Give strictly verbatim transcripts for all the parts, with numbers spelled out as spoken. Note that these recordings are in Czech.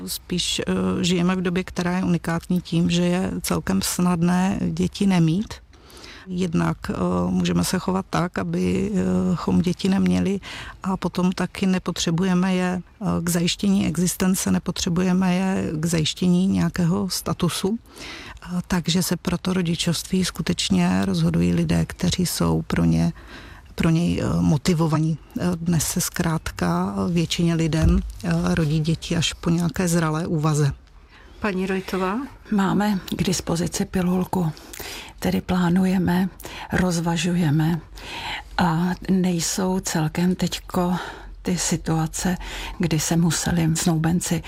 Spíš žijeme v době, která je unikátní tím, že je celkem snadné děti nemít. Jednak můžeme se chovat tak, abychom děti neměli, a potom taky nepotřebujeme je k zajištění existence, nepotřebujeme je k zajištění nějakého statusu. Takže se pro to rodičovství skutečně rozhodují lidé, kteří jsou pro ně pro něj motivovaní. Dnes se zkrátka většině lidem rodí děti až po nějaké zralé úvaze. Paní Rojtová? Máme k dispozici pilulku, tedy plánujeme, rozvažujeme a nejsou celkem teďko ty situace, kdy se museli snoubenci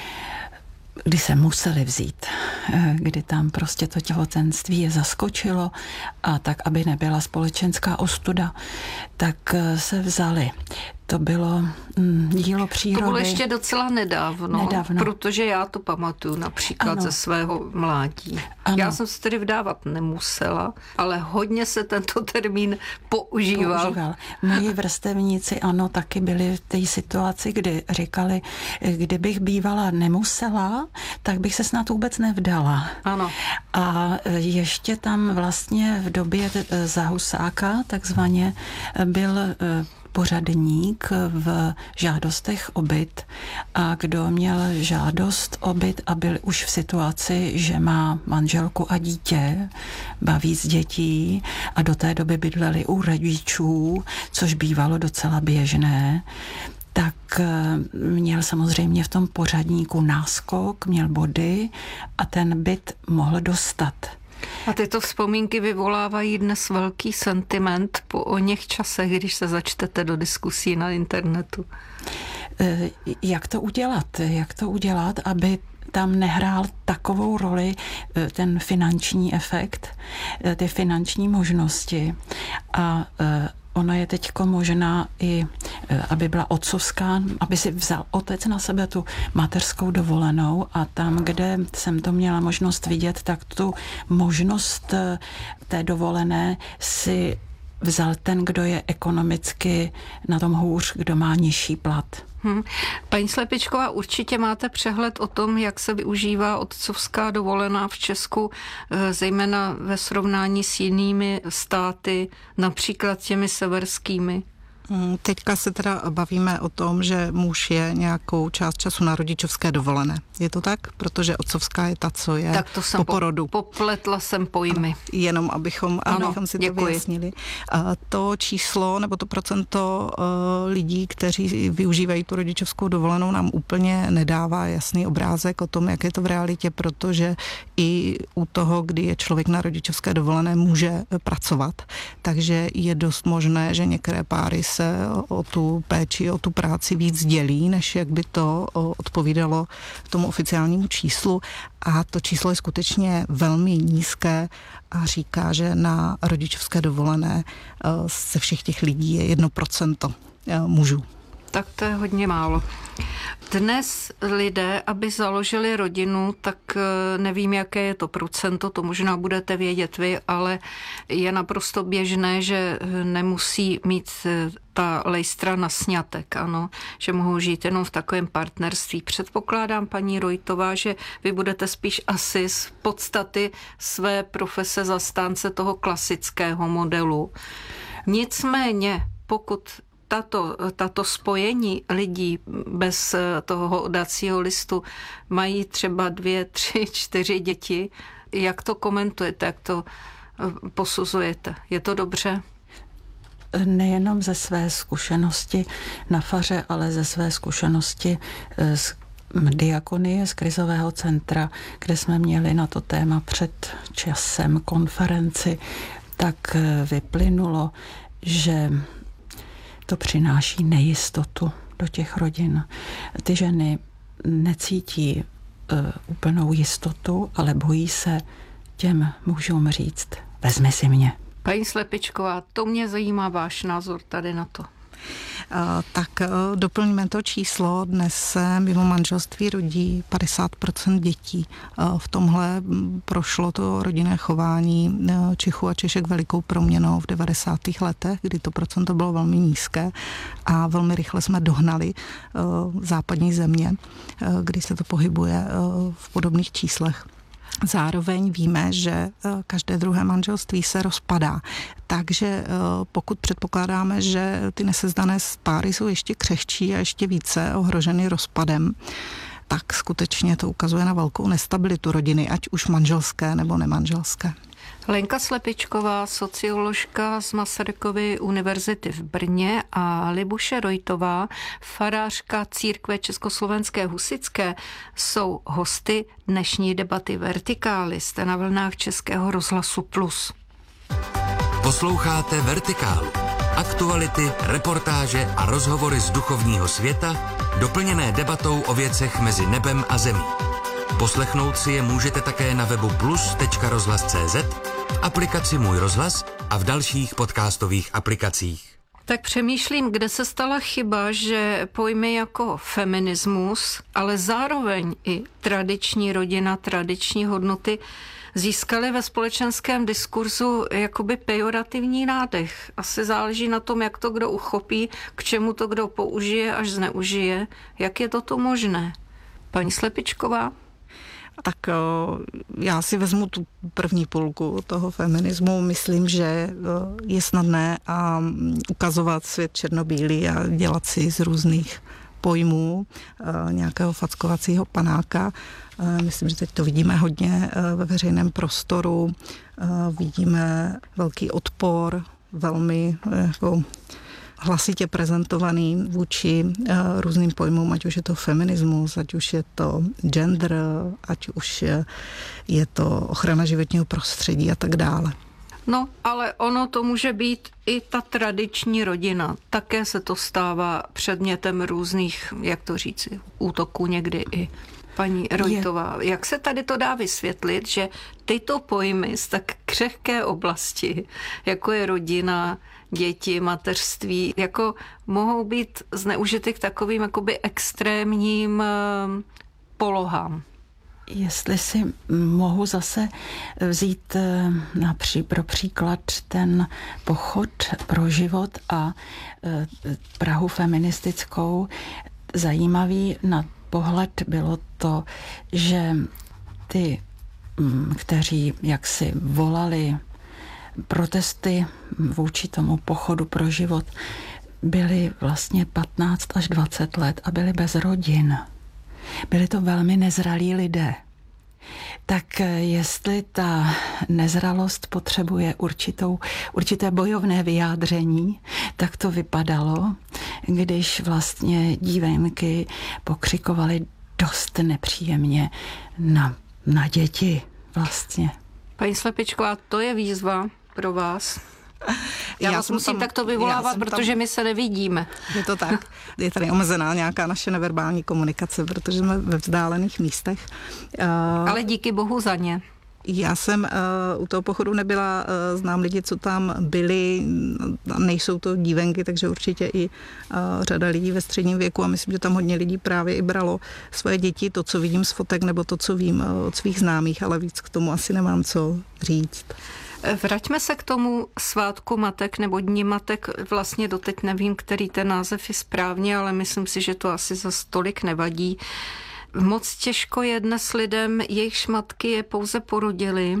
kdy se museli vzít, kdy tam prostě to těhotenství je zaskočilo a tak, aby nebyla společenská ostuda, tak se vzali. To bylo mm, dílo přírody. To bylo ještě docela nedávno, nedávno. Protože já to pamatuju například ano. ze svého mládí. Ano. Já jsem se tedy vdávat nemusela, ale hodně se tento termín používal. používal. Moji vrstevníci ano, taky byli v té situaci, kdy říkali, kdybych bývala nemusela, tak bych se snad vůbec nevdala. Ano. A ještě tam vlastně v době za Husáka takzvaně byl pořadník v žádostech o byt, a kdo měl žádost o byt a byl už v situaci, že má manželku a dítě, baví z dětí a do té doby bydleli u rodičů, což bývalo docela běžné, tak měl samozřejmě v tom pořadníku náskok, měl body a ten byt mohl dostat. A tyto vzpomínky vyvolávají dnes velký sentiment po o něch časech, když se začtete do diskusí na internetu. Jak to udělat? Jak to udělat, aby tam nehrál takovou roli ten finanční efekt, ty finanční možnosti a ono je teďko možná i, aby byla otcovská, aby si vzal otec na sebe tu mateřskou dovolenou, a tam, kde jsem to měla možnost vidět, tak tu možnost té dovolené si vzal ten, kdo je ekonomicky na tom hůř, kdo má nižší plat. Hmm. Paní Slepičková, určitě máte přehled o tom, jak se využívá otcovská dovolená v Česku, zejména ve srovnání s jinými státy, například těmi severskými. Teďka se teda bavíme o tom, že muž je nějakou část času na rodičovské dovolené. Je to tak? Protože otcovská je ta, co je tak to jsem po porodu. Popletla jsem pojmy. Jenom abychom, ano, abychom si děkuji. To vyjasnili. A to číslo nebo to procento uh, lidí, kteří využívají tu rodičovskou dovolenou, nám úplně nedává jasný obrázek o tom, jak je to v realitě, protože i u toho, kdy je člověk na rodičovské dovolené, může pracovat. Takže je dost možné, že některé páry se o tu péči, o tu práci víc dělí, než jak by to odpovídalo tomu oficiálnímu číslu. A to číslo je skutečně velmi nízké a říká, že na rodičovské dovolené ze všech těch lidí je jedno procento mužů. Tak to je hodně málo. Dnes lidé, aby založili rodinu, tak nevím, jaké je to procento, to možná budete vědět vy, ale je naprosto běžné, že nemusí mít ta lejstra na sňatek, ano, že mohou žít jenom v takovém partnerství. Předpokládám, paní Rojtová, že vy budete spíš asi z podstaty své profese zastánce toho klasického modelu. Nicméně, pokud Tato, tato spojení lidí bez toho oddacího listu mají třeba dvě, tři, čtyři děti. Jak to komentujete, jak to posuzujete? Je to dobře? Nejenom ze své zkušenosti na faře, ale ze své zkušenosti z diakonie, z krizového centra, kde jsme měli na to téma před časem konferenci, tak vyplynulo, že to přináší nejistotu do těch rodin. Ty ženy necítí uh, úplnou jistotu, ale bojí se těm mužům říct, vezmi si mě. Paní Slepičková, to mě zajímá váš názor tady na to. Tak doplňme to číslo. Dnes se mimo manželství rodí padesát procent dětí. V tomhle prošlo to rodinné chování Čechů a Češek velikou proměnou v devadesátých letech, kdy to procento bylo velmi nízké a velmi rychle jsme dohnali západní země, kdy se to pohybuje v podobných číslech. Zároveň víme, že každé druhé manželství se rozpadá. Takže pokud předpokládáme, že ty nesezdané páry jsou ještě křehčí a ještě více ohroženy rozpadem, tak skutečně to ukazuje na velkou nestabilitu rodiny, ať už manželské nebo nemanželské. Lenka Slepičková, socioložka z Masarykovy univerzity v Brně a Libuše Rojtová, farářka církve Československé husitské, jsou hosty dnešní debaty Vertikály. Jste na vlnách Českého rozhlasu Plus. Posloucháte Vertikálu. Aktuality, reportáže a rozhovory z duchovního světa, doplněné debatou o věcech mezi nebem a zemí. Poslechnout si je můžete také na webu plus tečka rozhlas tečka cé zet, aplikaci Můj rozhlas a v dalších podcastových aplikacích. Tak přemýšlím, kde se stala chyba, že pojmy jako feminismus, ale zároveň i tradiční rodina, tradiční hodnoty získaly ve společenském diskurzu jakoby pejorativní nádech. Asi záleží na tom, jak to kdo uchopí, k čemu to kdo použije až zneužije. Jak je toto možné? Paní Slepičková? Tak já si vezmu tu první půlku toho feminismu. Myslím, že je snadné a ukazovat svět černobílý a dělat si z různých pojmů nějakého fackovacího panáka. Myslím, že teď to vidíme hodně ve veřejném prostoru. Vidíme velký odpor, velmi jako hlasitě prezentovaný vůči uh, různým pojmům, ať už je to feminismus, ať už je to gender, ať už je, je to ochrana životního prostředí a tak dále. No, ale ono to může být i ta tradiční rodina. Také se to stává předmětem různých, jak to říci, útoků někdy i. Paní Rojtová, je. Jak se tady to dá vysvětlit, že tyto pojmy z tak křehké oblasti, jako je rodina, děti, mateřství, jako mohou být zneužity k takovým jakoby extrémním polohám? Jestli si mohu zase vzít napří, pro příklad ten pochod pro život a Prahu feministickou, zajímavý na pohled bylo to, že ty, kteří jaksi volali protesty vůči tomu pochodu pro život, byli vlastně patnáct až dvacet let a byli bez rodin. Byli to velmi nezralí lidé. Tak jestli ta nezralost potřebuje určitou, určité bojovné vyjádření, tak to vypadalo, když vlastně dívenky pokřikovaly dost nepříjemně na, na děti vlastně. Paní Slepičková, to je výzva pro vás. Já, já vás musím tam, takto vyvolávat, protože tam, my se nevidíme. Je to tak. Je tady omezená nějaká naše neverbální komunikace, protože jsme ve vzdálených místech. Ale díky bohu za ně. Já jsem uh, u toho pochodu nebyla, uh, znám lidi, co tam byli, nejsou to dívenky, takže určitě i uh, řada lidí ve středním věku a myslím, že tam hodně lidí právě i bralo svoje děti, to, co vidím z fotek, nebo to, co vím uh, od svých známých, ale víc k tomu asi nemám co říct. Vraťme se k tomu svátku matek nebo dní matek. Vlastně doteď nevím, který ten název je správně, ale myslím si, že to asi za tolik nevadí. Moc těžko je dnes lidem, jejichž matky je pouze porodili,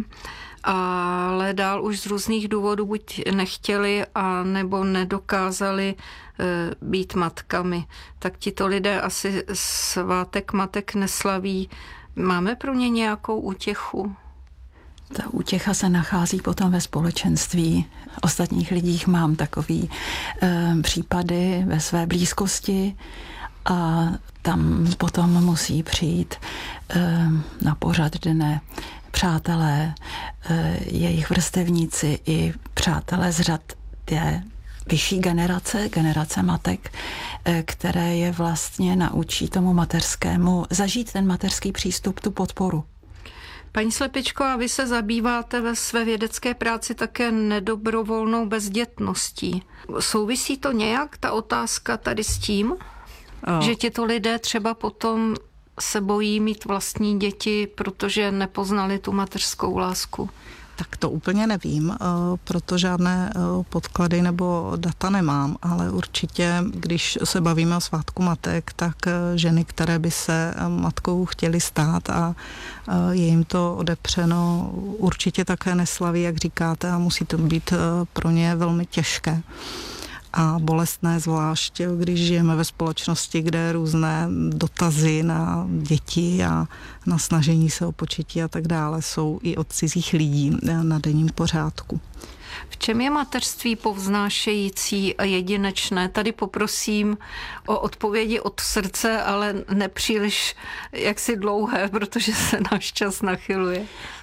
ale dál už z různých důvodů buď nechtěli a nebo nedokázali e, být matkami. Tak tito lidé asi svátek matek neslaví. Máme pro ně nějakou útěchu? Ta útěcha se nachází potom ve společenství. Ostatních lidích mám takový e, případy ve své blízkosti a tam potom musí přijít e, na pořad dne přátelé, e, jejich vrstevníci i přátelé z řad té vyšší generace, generace matek, e, které je vlastně naučí tomu mateřskému zažít ten mateřský přístup, tu podporu. Paní Slepičko, a vy se zabýváte ve své vědecké práci také nedobrovolnou bezdětností. Souvisí to nějak, ta otázka tady s tím, oh. že tito lidé třeba potom se bojí mít vlastní děti, protože nepoznali tu mateřskou lásku? Tak to úplně nevím, proto žádné podklady nebo data nemám, ale určitě, když se bavíme o svátku matek, tak ženy, které by se matkou chtěly stát a je jim to odepřeno, určitě také neslaví, jak říkáte, a musí to být pro ně velmi těžké a bolestné, zvlášť když žijeme ve společnosti, kde různé dotazy na děti a na snažení se o početí a tak dále jsou i od cizích lidí na denním pořádku. V čem je mateřství povznášející a jedinečné? Tady poprosím o odpovědi od srdce, ale nepříliš jaksi dlouhé, protože se náš čas nachyluje.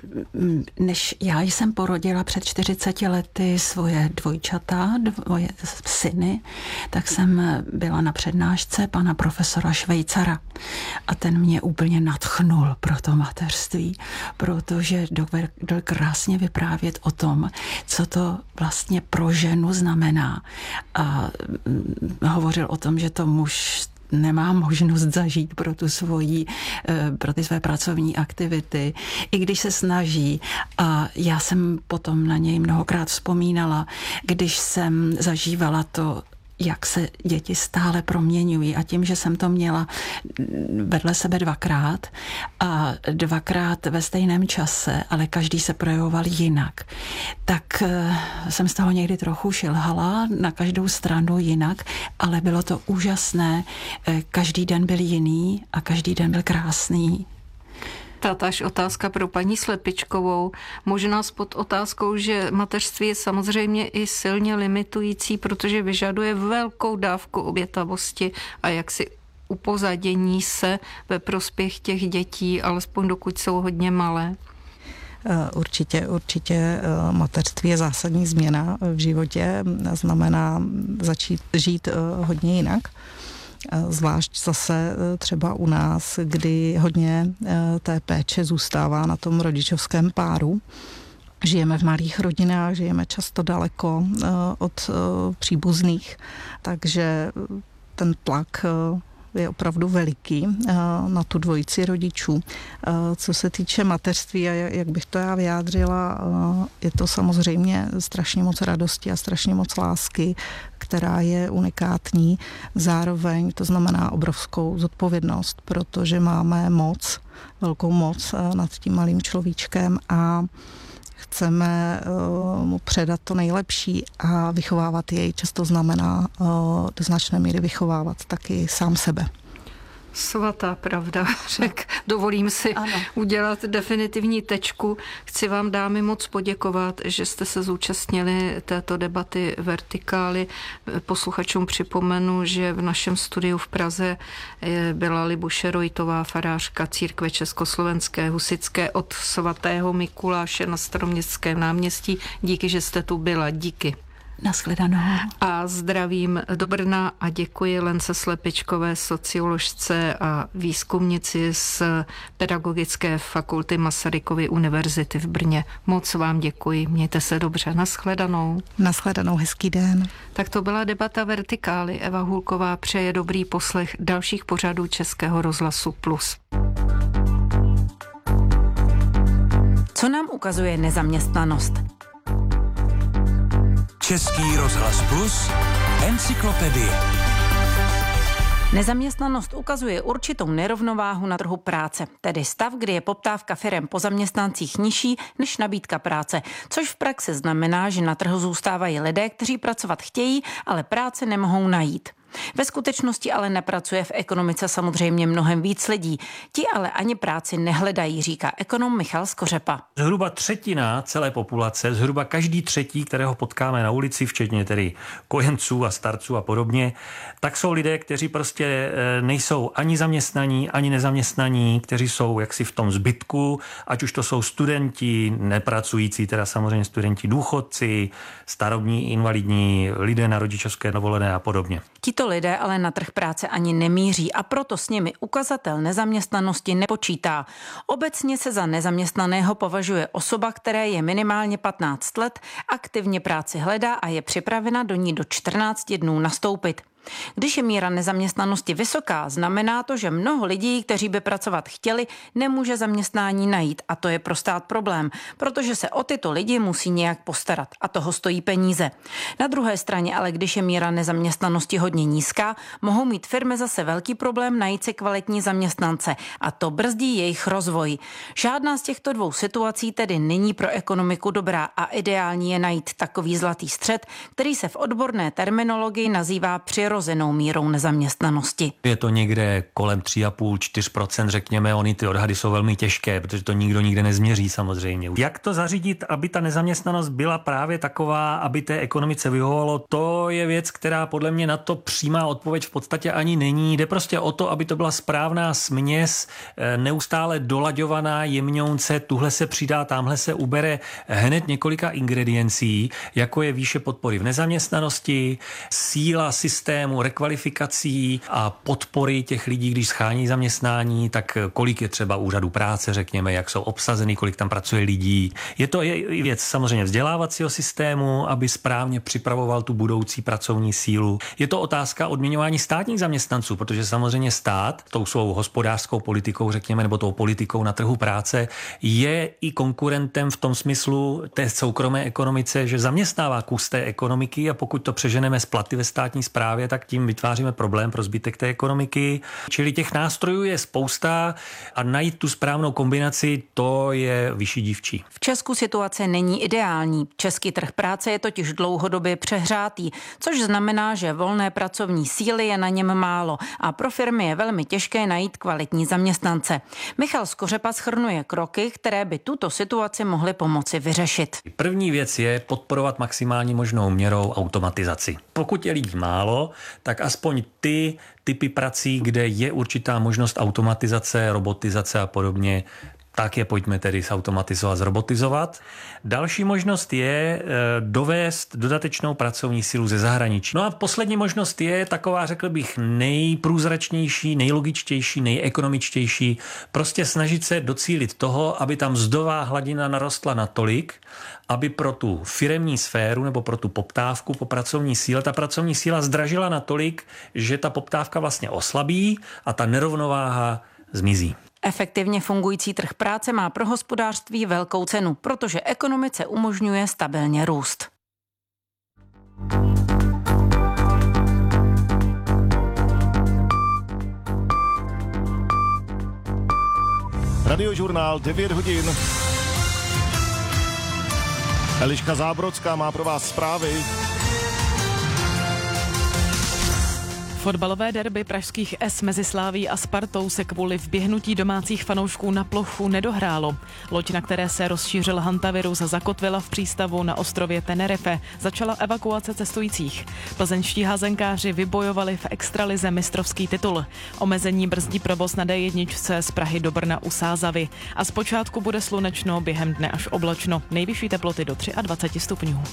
Než já jsem porodila před čtyřiceti lety svoje dvojčata, dvoje syny, tak jsem byla na přednášce pana profesora Švejcara. A ten mě úplně nadchnul pro to mateřství, protože dovedl krásně vyprávět o tom, co to vlastně pro ženu znamená. A hovořil o tom, že to muž nemá možnost zažít pro tu svoji, pro ty své pracovní aktivity, i když se snaží. A já jsem potom na něj mnohokrát vzpomínala, když jsem zažívala to, jak se děti stále proměňují, a tím, že jsem to měla vedle sebe dvakrát a dvakrát ve stejném čase, ale každý se projevoval jinak, tak jsem z toho někdy trochu šilhala na každou stranu jinak, ale bylo to úžasné. Každý den byl jiný a každý den byl krásný. Tatáž otázka pro paní Slepičkovou. Možná s pod otázkou, že mateřství je samozřejmě i silně limitující, protože vyžaduje velkou dávku obětavosti a jaksi upozadění se ve prospěch těch dětí, alespoň dokud jsou hodně malé. Určitě, určitě mateřství je zásadní změna v životě, znamená začít žít hodně jinak. Zvlášť zase třeba u nás, kdy hodně té péče zůstává na tom rodičovském páru. Žijeme v malých rodinách, žijeme často daleko od příbuzných, takže ten tlak je opravdu veliký na tu dvojici rodičů. Co se týče mateřství a jak bych to já vyjádřila, je to samozřejmě strašně moc radosti a strašně moc lásky, která je unikátní. Zároveň to znamená obrovskou zodpovědnost, protože máme moc, velkou moc nad tím malým človíčkem a chceme mu předat to nejlepší a vychovávat jej. Často znamená do značné míry vychovávat taky sám sebe. Svatá pravda, řek. Dovolím si ano. udělat definitivní tečku. Chci vám, dámy, moc poděkovat, že jste se zúčastnili této debaty Vertikály. Posluchačům připomenu, že v našem studiu v Praze byla Libuše Rojtová, farářka církve československé husitské od svatého Mikuláše na Staroměstském náměstí. Díky, že jste tu byla. Díky. Nashledanou. A zdravím do Brna a děkuji Lence Slepičkové, socioložce a výzkumnici z Pedagogické fakulty Masarykovy univerzity v Brně. Moc vám děkuji, mějte se dobře, nashledanou. Nashledanou, hezký den. Tak to byla debata Vertikály. Eva Hulková přeje dobrý poslech dalších pořadů Českého rozhlasu Plus. Co nám ukazuje nezaměstnanost? Český rozhlas Plus, encyklopedie. Nezaměstnanost ukazuje určitou nerovnováhu na trhu práce, tedy stav, kdy je poptávka firem po zaměstnancích nižší než nabídka práce, což v praxi znamená, že na trhu zůstávají lidé, kteří pracovat chtějí, ale práci nemohou najít. Ve skutečnosti ale nepracuje v ekonomice samozřejmě mnohem víc lidí. Ti ale ani práci nehledají, říká ekonom Michal Skořepa. Zhruba třetina celé populace, zhruba každý třetí, kterého potkáme na ulici, včetně tedy kojenců a starců a podobně, tak jsou lidé, kteří prostě nejsou ani zaměstnaní, ani nezaměstnaní, kteří jsou jaksi v tom zbytku, ať už to jsou studenti, nepracující, teda samozřejmě studenti důchodci, starobní, invalidní, lidé na rodičovské dovolené a podobně. Tito lidé ale na trh práce ani nemíří a proto s nimi ukazatel nezaměstnanosti nepočítá. Obecně se za nezaměstnaného považuje osoba, které je minimálně patnáct let, aktivně práci hledá a je připravena do ní do čtrnácti dnů nastoupit. Když je míra nezaměstnanosti vysoká, znamená to, že mnoho lidí, kteří by pracovat chtěli, nemůže zaměstnání najít a to je pro stát problém, protože se o tyto lidi musí nějak postarat a toho stojí peníze. Na druhé straně ale, když je míra nezaměstnanosti hodně nízká, mohou mít firmy zase velký problém najít si kvalitní zaměstnance a to brzdí jejich rozvoj. Žádná z těchto dvou situací tedy není pro ekonomiku dobrá a ideální je najít takový zlatý střed, který se v odborné terminologii nazývá přirozený rozenou mírou nezaměstnanosti. Je to někde kolem tři a půl až čtyři procenta, řekněme, oni ty odhady jsou velmi těžké, protože to nikdo nikde nezměří samozřejmě. Jak to zařídit, aby ta nezaměstnanost byla právě taková, aby té ekonomice vyhovovalo, to je věc, která podle mě na to přímá odpověď v podstatě ani není. Jde prostě o to, aby to byla správná směs, neustále dolaďovaná jemňounce, tuhle se přidá, tamhle se ubere hned několika ingrediencí, jako je výše podpory v nezaměstnanosti, síla systému, rekvalifikací a podpory těch lidí, když schání zaměstnání, tak kolik je třeba úřadů práce, řekněme, jak jsou obsazeny, kolik tam pracuje lidí. Je to je věc samozřejmě vzdělávacího systému, aby správně připravoval tu budoucí pracovní sílu. Je to otázka odměňování státních zaměstnanců, protože samozřejmě stát tou svou hospodářskou politikou, řekněme, nebo tou politikou na trhu práce je i konkurentem v tom smyslu té soukromé ekonomice, že zaměstnává kus té ekonomiky a pokud to přeženeme z platy ve státní správě, tak tím vytváříme problém pro zbytek té ekonomiky. Čili těch nástrojů je spousta a najít tu správnou kombinaci, to je vyšší dívčí. V Česku situace není ideální. Český trh práce je totiž dlouhodobě přehrátý, což znamená, že volné pracovní síly je na něm málo a pro firmy je velmi těžké najít kvalitní zaměstnance. Michal Skořepa shrnuje kroky, které by tuto situaci mohly pomoci vyřešit. První věc je podporovat maximální možnou měrou automatizaci. Pokud je lidí málo, tak aspoň ty typy prací, kde je určitá možnost automatizace, robotizace a podobně, tak je pojďme tedy zautomatizovat, zrobotizovat. Další možnost je e, dovést dodatečnou pracovní sílu ze zahraničí. No a poslední možnost je taková, řekl bych, nejprůzračnější, nejlogičtější, nejekonomičtější. Prostě snažit se docílit toho, aby tam mzdová hladina narostla natolik, aby pro tu firemní sféru nebo pro tu poptávku po pracovní síle, ta pracovní síla zdražila natolik, že ta poptávka vlastně oslabí a ta nerovnováha zmizí. Efektivně fungující trh práce má pro hospodářství velkou cenu, protože ekonomice umožňuje stabilně růst. Radiožurnál devět hodin. Eliška Zábrodská má pro vás zprávy. Fotbalové derby pražských S mezi Slavií a Spartou se kvůli vběhnutí domácích fanoušků na plochu nedohrálo. Loď, na které se rozšířil hantavirus, zakotvila v přístavu na ostrově Tenerife. Začala evakuace cestujících. Plzeňští házenkáři vybojovali v extralize mistrovský titul. Omezení brzdí provoz na D jedna z Prahy do Brna u Sázavy. A zpočátku bude slunečno, během dne až oblačno. Nejvyšší teploty do dvacet tři stupňů.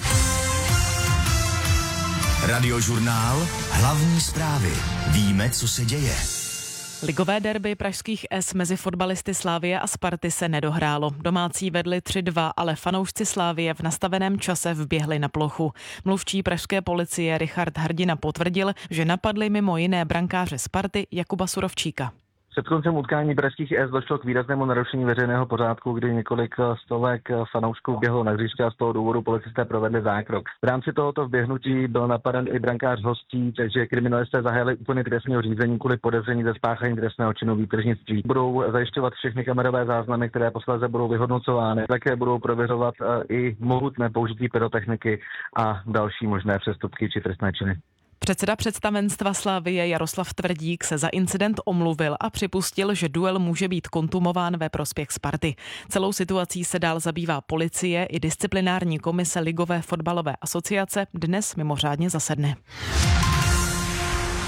Radiožurnál, hlavní zprávy. Víme, co se děje. Ligové derby pražských S mezi fotbalisty Slavie a Sparty se nedohrálo. Domácí vedli tři dva, ale fanoušci Slavie v nastaveném čase vběhli na plochu. Mluvčí pražské policie Richard Hrdina potvrdil, že napadli mimo jiné brankáře Sparty Jakuba Surovčíka. Před koncem utkání pražských S došlo k výraznému narušení veřejného pořádku, kdy několik stovek fanoušků běhlo na hřiště a z toho důvodu policisté provedli zákrok. V rámci tohoto vběhnutí byl napaden i brankář hostí, takže kriminalisté zahájili úplný trestního řízení kvůli podezření ze spáchání trestného činu výtržnictví. Budou zajišťovat všechny kamerové záznamy, které posléze budou vyhodnocovány. Také budou prověřovat i mohutné použití pyrotechniky a další možné přestupky či trestné činy. Předseda představenstva Slavie Jaroslav Tvrdík se za incident omluvil a připustil, že duel může být kontumován ve prospěch Sparty. Celou situací se dál zabývá policie i disciplinární komise Ligové fotbalové asociace dnes mimořádně zasedne.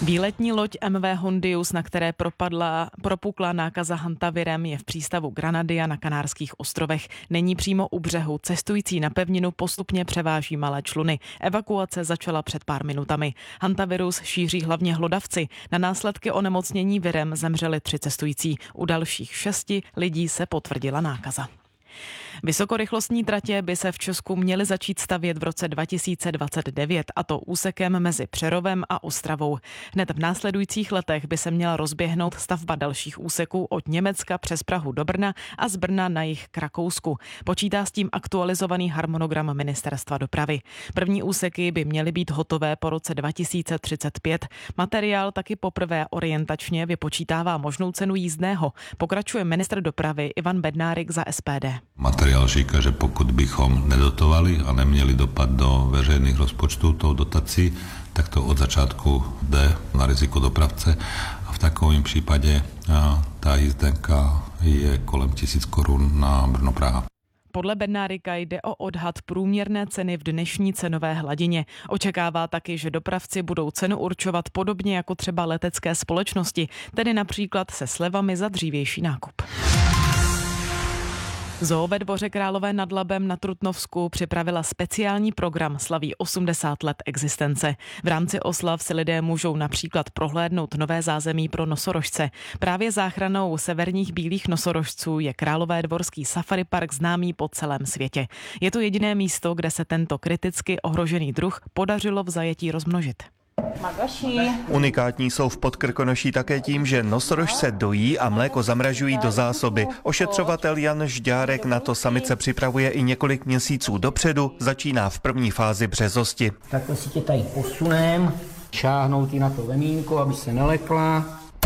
Výletní loď M V Hondius, na které propadla, propukla nákaza hantavirem, je v přístavu Granadia na Kanárských ostrovech. Není přímo u břehu. Cestující na pevninu postupně převáží malé čluny. Evakuace začala před pár minutami. Hantavirus šíří hlavně hlodavci. Na následky onemocnění virem zemřeli tři cestující. U dalších šesti lidí se potvrdila nákaza. Vysokorychlostní tratě by se v Česku měly začít stavět v roce dva tisíce dvacet devět, a to úsekem mezi Přerovem a Ostravou. Hned v následujících letech by se měla rozběhnout stavba dalších úseků od Německa přes Prahu do Brna a z Brna na jih k Rakousku. Počítá s tím aktualizovaný harmonogram Ministerstva dopravy. První úseky by měly být hotové po roce dva tisíce třicet pět. Materiál taky poprvé orientačně vypočítává možnou cenu jízdného. Pokračuje ministr dopravy Ivan Bednárik za S P D. Materiál říká, že pokud bychom nedotovali a neměli dopad do veřejných rozpočtů tou dotací, tak to od začátku jde na riziko dopravce a v takovém případě ta jízdenka je kolem tisíc korun na Brno-Praha. Podle Bednárika jde o odhad průměrné ceny v dnešní cenové hladině. Očekává taky, že dopravci budou cenu určovat podobně jako třeba letecké společnosti, tedy například se slevami za dřívější nákup. Zoo ve Dvoře Králové nad Labem na Trutnovsku připravila speciální program, slaví osmdesát let existence. V rámci oslav si lidé můžou například prohlédnout nové zázemí pro nosorožce. Právě záchranou severních bílých nosorožců je Královédvorský safari park známý po celém světě. Je to jediné místo, kde se tento kriticky ohrožený druh podařilo v zajetí rozmnožit. Unikátní jsou v Podkrkonoší také tím, že nosorožce dojí a mléko zamražují do zásoby. Ošetřovatel Jan Žďárek na to samice připravuje i několik měsíců dopředu, začíná v první fázi březosti. Takhle si tě tady posunem, šáhnout jí na to vemínko, aby se nelekla.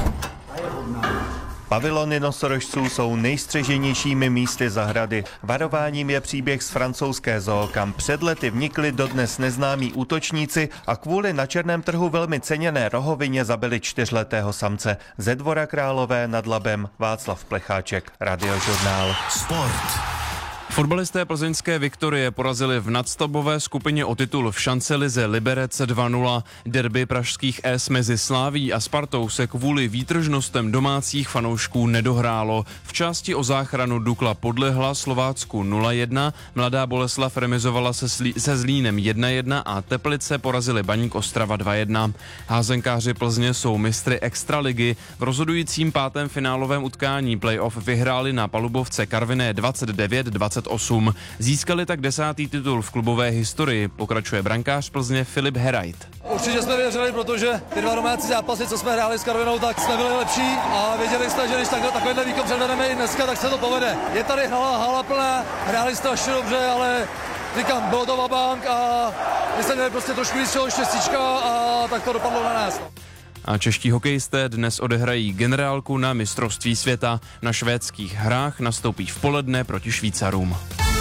Pavilony nosorožců jsou nejstřeženějšími místy zahrady. Varováním je příběh z francouzské zoo, kam před lety vnikli dodnes neznámí útočníci a kvůli na černém trhu velmi ceněné rohovině zabili čtyřletého samce. Ze Dvora Králové nad Labem Václav Plecháček, Radiožurnál. Sport. Fotbalisté plzeňské Viktorie porazili v nadstavbové skupině o titul v šancelize Liberec dva nula. Derby pražských S mezi Sláví a Spartou se kvůli výtržnostem domácích fanoušků nedohrálo. V části o záchranu Dukla podlehla Slovácku nula jedna, Mladá Boleslav remizovala se, slí, se Zlínem jedna jedna a Teplice porazili Baník Ostrava dva jedna. Házenkáři Plzně jsou mistry extraligy. V rozhodujícím pátém finálovém utkání playoff vyhráli na palubovce Karviné dvacet devět dvacet osm. Získali tak desátý titul v klubové historii, pokračuje brankář Plzně Filip Herajt. Určitě jsme věřili, protože ty dva domácí zápasy, co jsme hráli s Karvinou, tak jsme byli lepší a věděli jsme, že když takhle, takovýhle výkon předvedeme i dneska, tak se to povede. Je tady hala, hala plná, hráli strašně dobře, ale říkám, bylo to vabank a my jsme měli prostě trošku víc štěstíčka a tak to dopadlo na nás. A čeští hokejisté dnes odehrají generálku na mistrovství světa. Na švédských hrách nastoupí v poledne proti Švýcarům.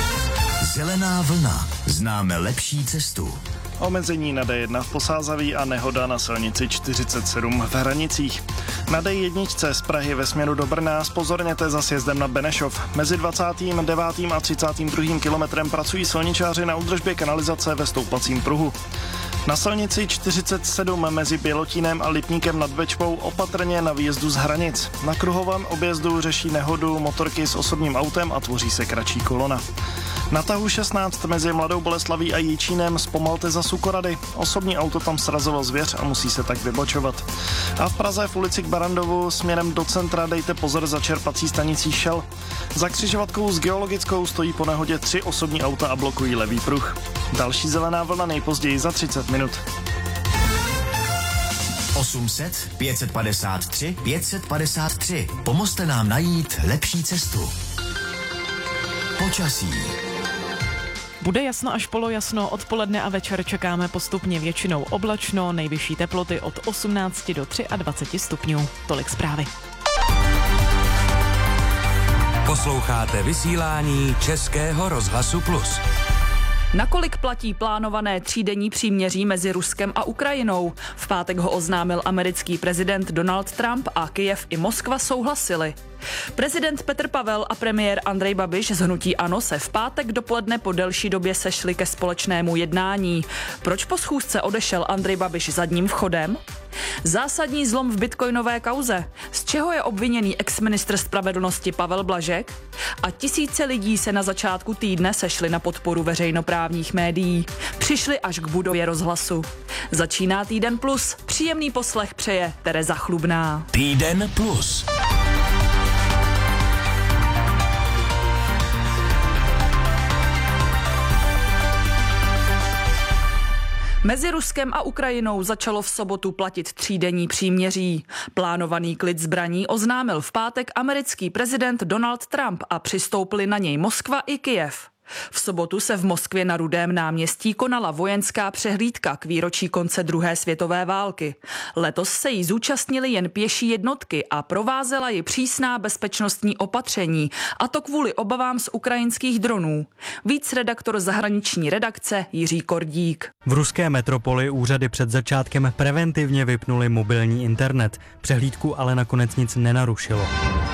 Zelená vlna. Známe lepší cestu. Omezení na D jedna v Posázaví a nehoda na silnici čtyřicet sedm v Hranicích. Na D jedna z Prahy ve směru do Brna zpozorněte za sjezdem na Benešov. Mezi dvacátým devátým a třicátým druhým kilometrem pracují silničáři na údržbě kanalizace ve stoupacím pruhu. Na silnici čtyřicet sedm mezi Bělotínem a Lipníkem nad Bečvou opatrně na výjezdu z Hranic. Na kruhovém objezdu řeší nehodu motorky s osobním autem a tvoří se kratší kolona. Na tahu šestnáct mezi Mladou Boleslaví a Jičínem zpomalte za Sukorady. Osobní auto tam srazilo zvěř a musí se tak vybočovat. A v Praze v ulici k Barandovu směrem do centra dejte pozor za čerpací stanicí Shell. Za křižovatkou s Geologickou stojí po nehodě tři osobní auta a blokují levý pruh. Další zelená vlna nejpozději za třicet minut. osm set pět set padesát tři pět set padesát tři. Pomozte nám najít lepší cestu. Počasí. Bude jasno až polojasno, odpoledne a večer čekáme postupně většinou oblačno, nejvyšší teploty od osmnácti do dvaceti třech stupňů. Tolik zprávy. Posloucháte vysílání Českého rozhlasu Plus. Nakolik platí plánované třídenní příměří mezi Ruskem a Ukrajinou? V pátek ho oznámil americký prezident Donald Trump a Kyjev i Moskva souhlasili. Prezident Petr Pavel a premiér Andrej Babiš z hnutí ANO se v pátek dopoledne po delší době sešli ke společnému jednání. Proč po schůzce odešel Andrej Babiš zadním vchodem? Zásadní zlom v bitcoinové kauze. Z čeho je obviněný exministr spravedlnosti Pavel Blažek? A tisíce lidí se na začátku týdne sešli na podporu veřejnoprávních médií. Přišli až k budově Rozhlasu. Začíná Týden plus. Příjemný poslech přeje Tereza Chlubná. Týden plus. Mezi Ruskem a Ukrajinou začalo v sobotu platit třídenní příměří. Plánovaný klid zbraní oznámil v pátek americký prezident Donald Trump a přistoupili na něj Moskva i Kyjev. V sobotu se v Moskvě na Rudém náměstí konala vojenská přehlídka k výročí konce druhé světové války. Letos se jí zúčastnily jen pěší jednotky a provázela ji přísná bezpečnostní opatření, a to kvůli obavám z ukrajinských dronů. Víc redaktor zahraniční redakce Jiří Kordík. V ruské metropoli úřady před začátkem preventivně vypnuli mobilní internet. Přehlídku ale nakonec nic nenarušilo.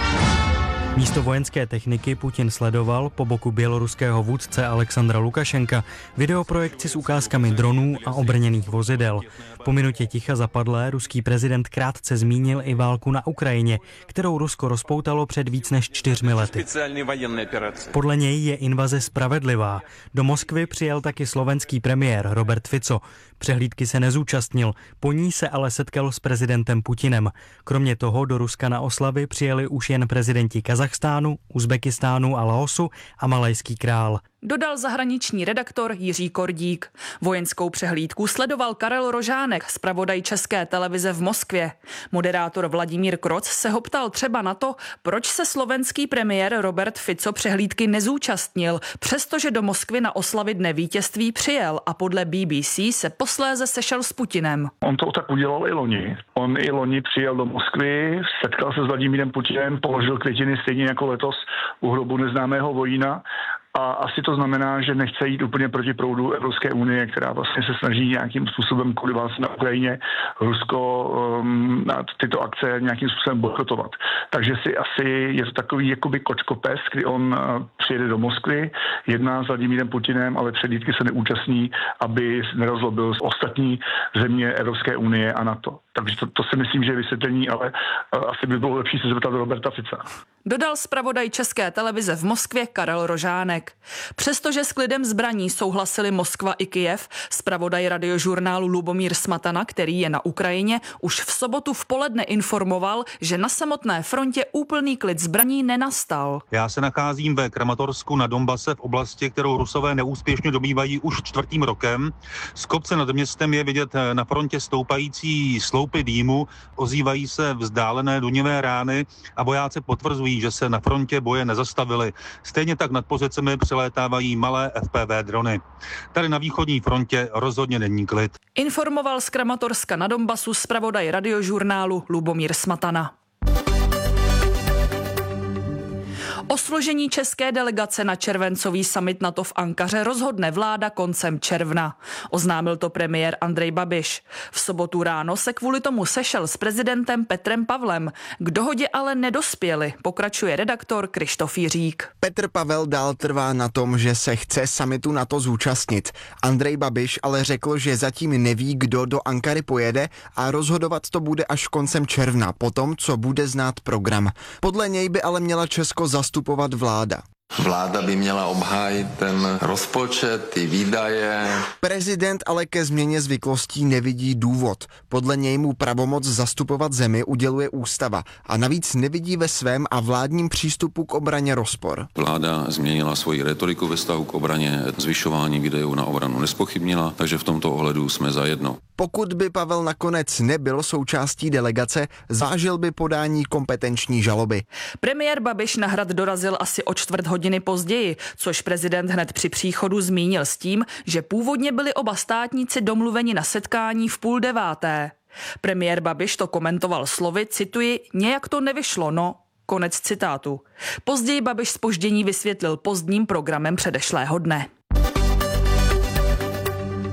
Místo vojenské techniky Putin sledoval po boku běloruského vůdce Alexandra Lukašenka videoprojekci s ukázkami dronů a obrněných vozidel. Po minutě ticha zapadlé ruský prezident krátce zmínil i válku na Ukrajině, kterou Rusko rozpoutalo před víc než čtyřmi lety. Podle něj je invaze spravedlivá. Do Moskvy přijel taky slovenský premiér Robert Fico. Přehlídky se nezúčastnil, po ní se ale setkal s prezidentem Putinem. Kromě toho do Ruska na oslavy přijeli už jen prezidenti Kazachstánu, Uzbekistánu a Laosu a malajský král. Dodal zahraniční redaktor Jiří Kordík. Vojenskou přehlídku sledoval Karel Rožánek, zpravodaj České televize v Moskvě. Moderátor Vladimír Kroc se ho ptal třeba na to, proč se slovenský premiér Robert Fico přehlídky nezúčastnil, přestože do Moskvy na oslavy Dne vítězství přijel a podle B B C se posléze sešel s Putinem. On to tak udělal i loni. On i loni přijel do Moskvy, setkal se s Vladimírem Putinem, položil květiny stejně jako letos u hrobu neznámého vojína. A asi to znamená, že nechce jít úplně proti proudu Evropské unie, která vlastně se snaží nějakým způsobem kvůli válce na Ukrajině Rusko um, na tyto akce nějakým způsobem bojkotovat. Takže si asi je to takový jakoby kočkopes, kdy on uh, přijede do Moskvy, jedná s Vladimírem Putinem, ale přehlídky se neúčastní, aby nerozlobil ostatní země Evropské unie a NATO. Takže to, to si myslím, že je vysvětlení, ale uh, asi by bylo lepší se zeptat Roberta Fica. Dodal zpravodaj České televize v Moskvě Karel Rožánek. Přestože s klidem zbraní souhlasili Moskva i Kyjev, zpravodaj radiožurnálu Lubomír Smatana, který je na Ukrajině, už v sobotu v poledne informoval, že na samotné frontě úplný klid zbraní nenastal. Já se nacházím ve Kramatorsku na Donbase v oblasti, kterou Rusové neúspěšně dobývají už čtvrtým rokem. Z kopce nad městem je vidět na frontě stoupající sloupy dýmu, ozývají se vzdálené duněvé rány a vojáci potvrzují, že se na frontě boje nezastavili. Stejně tak nad pozicemi přelétávají malé F P V drony. Tady na východní frontě rozhodně není klid. Informoval z Kramatorska na Donbasu zpravodaj radiožurnálu Lubomír Smatana. O složení české delegace na červencový summit NATO v Ankaře rozhodne vláda koncem června. Oznámil to premiér Andrej Babiš. V sobotu ráno se kvůli tomu sešel s prezidentem Petrem Pavlem. K dohodě ale nedospěli, pokračuje redaktor Krištof Jiřík. Petr Pavel dál trvá na tom, že se chce summitu NATO zúčastnit. Andrej Babiš ale řekl, že zatím neví, kdo do Ankary pojede a rozhodovat to bude až koncem června, potom, co bude znát program. Podle něj by ale měla Česko zastupovat vláda. Vláda by měla obhájit ten rozpočet, ty výdaje. Prezident ale ke změně zvyklostí nevidí důvod. Podle něj mu pravomoc zastupovat zemi uděluje ústava a navíc nevidí ve svém a vládním přístupu k obraně rozpor. Vláda změnila svoji retoriku ve vztahu k obraně, zvyšování výdajů na obranu nespochybnila, takže v tomto ohledu jsme zajedno. Pokud by Pavel nakonec nebyl součástí delegace, zvážil by podání kompetenční žaloby. Premiér Babiš na Hrad dorazil asi o čtvrt hodiny později, což prezident hned při příchodu zmínil s tím, že původně byli oba státníci domluveni na setkání v půl deváté. Premiér Babiš to komentoval slovy, cituji, nějak to nevyšlo, no. Konec citátu. Později Babiš zpoždění vysvětlil pozdním programem předešlého dne.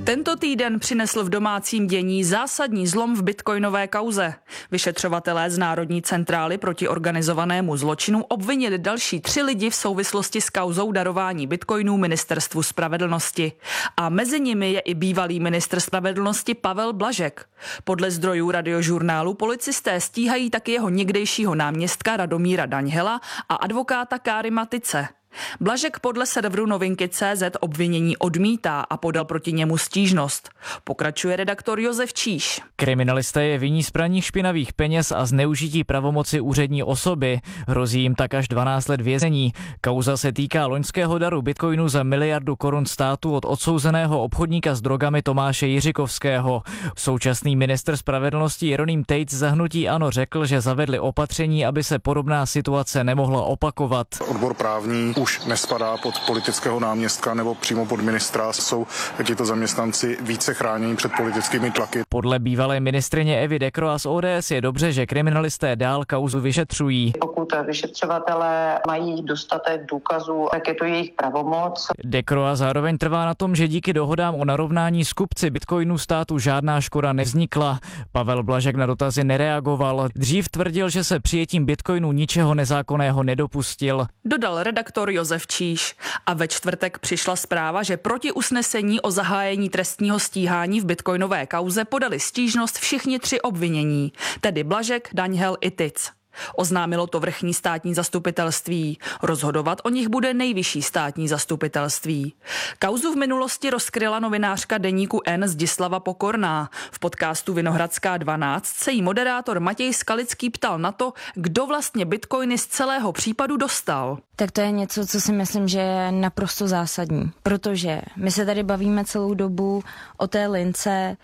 Tento týden přinesl v domácím dění zásadní zlom v bitcoinové kauze. Vyšetřovatelé z Národní centrály proti organizovanému zločinu obvinili další tři lidi v souvislosti s kauzou darování bitcoinů Ministerstvu spravedlnosti. A mezi nimi je i bývalý ministr spravedlnosti Pavel Blažek. Podle zdrojů Radiožurnálu policisté stíhají taky jeho někdejšího náměstka Radomíra Daňhela a advokáta Kárima Tyce. Blažek podle serveru novinky tečka cé zet obvinění odmítá a podal proti němu stížnost. Pokračuje redaktor Josef Číš. Kriminalisté je viní z praní špinavých peněz a zneužití pravomoci úřední osoby. Hrozí jim tak až dvanáct let vězení. Kauza se týká loňského daru bitcoinu za miliardu korun státu od odsouzeného obchodníka s drogami Tomáše Jiřikovského. Současný ministr spravedlnosti Jeroným Tejc za hnutí ANO řekl, že zavedli opatření, aby se podobná situace nemohla opakovat. Odbor právní už nespadá pod politického náměstka nebo přímo pod ministra. Jsou tito zaměstnanci více chráněni před politickými tlaky. Podle bývalé ministryně Evy Dekroa z O D S je dobře, že kriminalisté dál kauzu vyšetřují. Pokud vyšetřovatelé mají dostatek důkazů, tak je to jejich pravomoc. Dekroa zároveň trvá na tom, že díky dohodám o narovnání s kupci bitcoinů státu žádná škoda nevznikla. Pavel Blažek na dotazy nereagoval. Dřív tvrdil, že se přijetím bitcoinů ničeho nezákonného nedopustil. Dodal redaktor Josef Číš. A ve čtvrtek přišla zpráva, že proti usnesení o zahájení trestního stíhání v bitcoinové kauze podali stížnost všichni tři obvinění, tedy Blažek, Daňhel i Tyc. Oznámilo to vrchní státní zastupitelství. Rozhodovat o nich bude nejvyšší státní zastupitelství. Kauzu v minulosti rozkryla novinářka deníku N Zdislava Pokorná. V podcastu Vinohradská dvanáct se jí moderátor Matěj Skalický ptal na to, kdo vlastně bitcoiny z celého případu dostal. Tak to je něco, co si myslím, že je naprosto zásadní, protože my se tady bavíme celou dobu o té lince,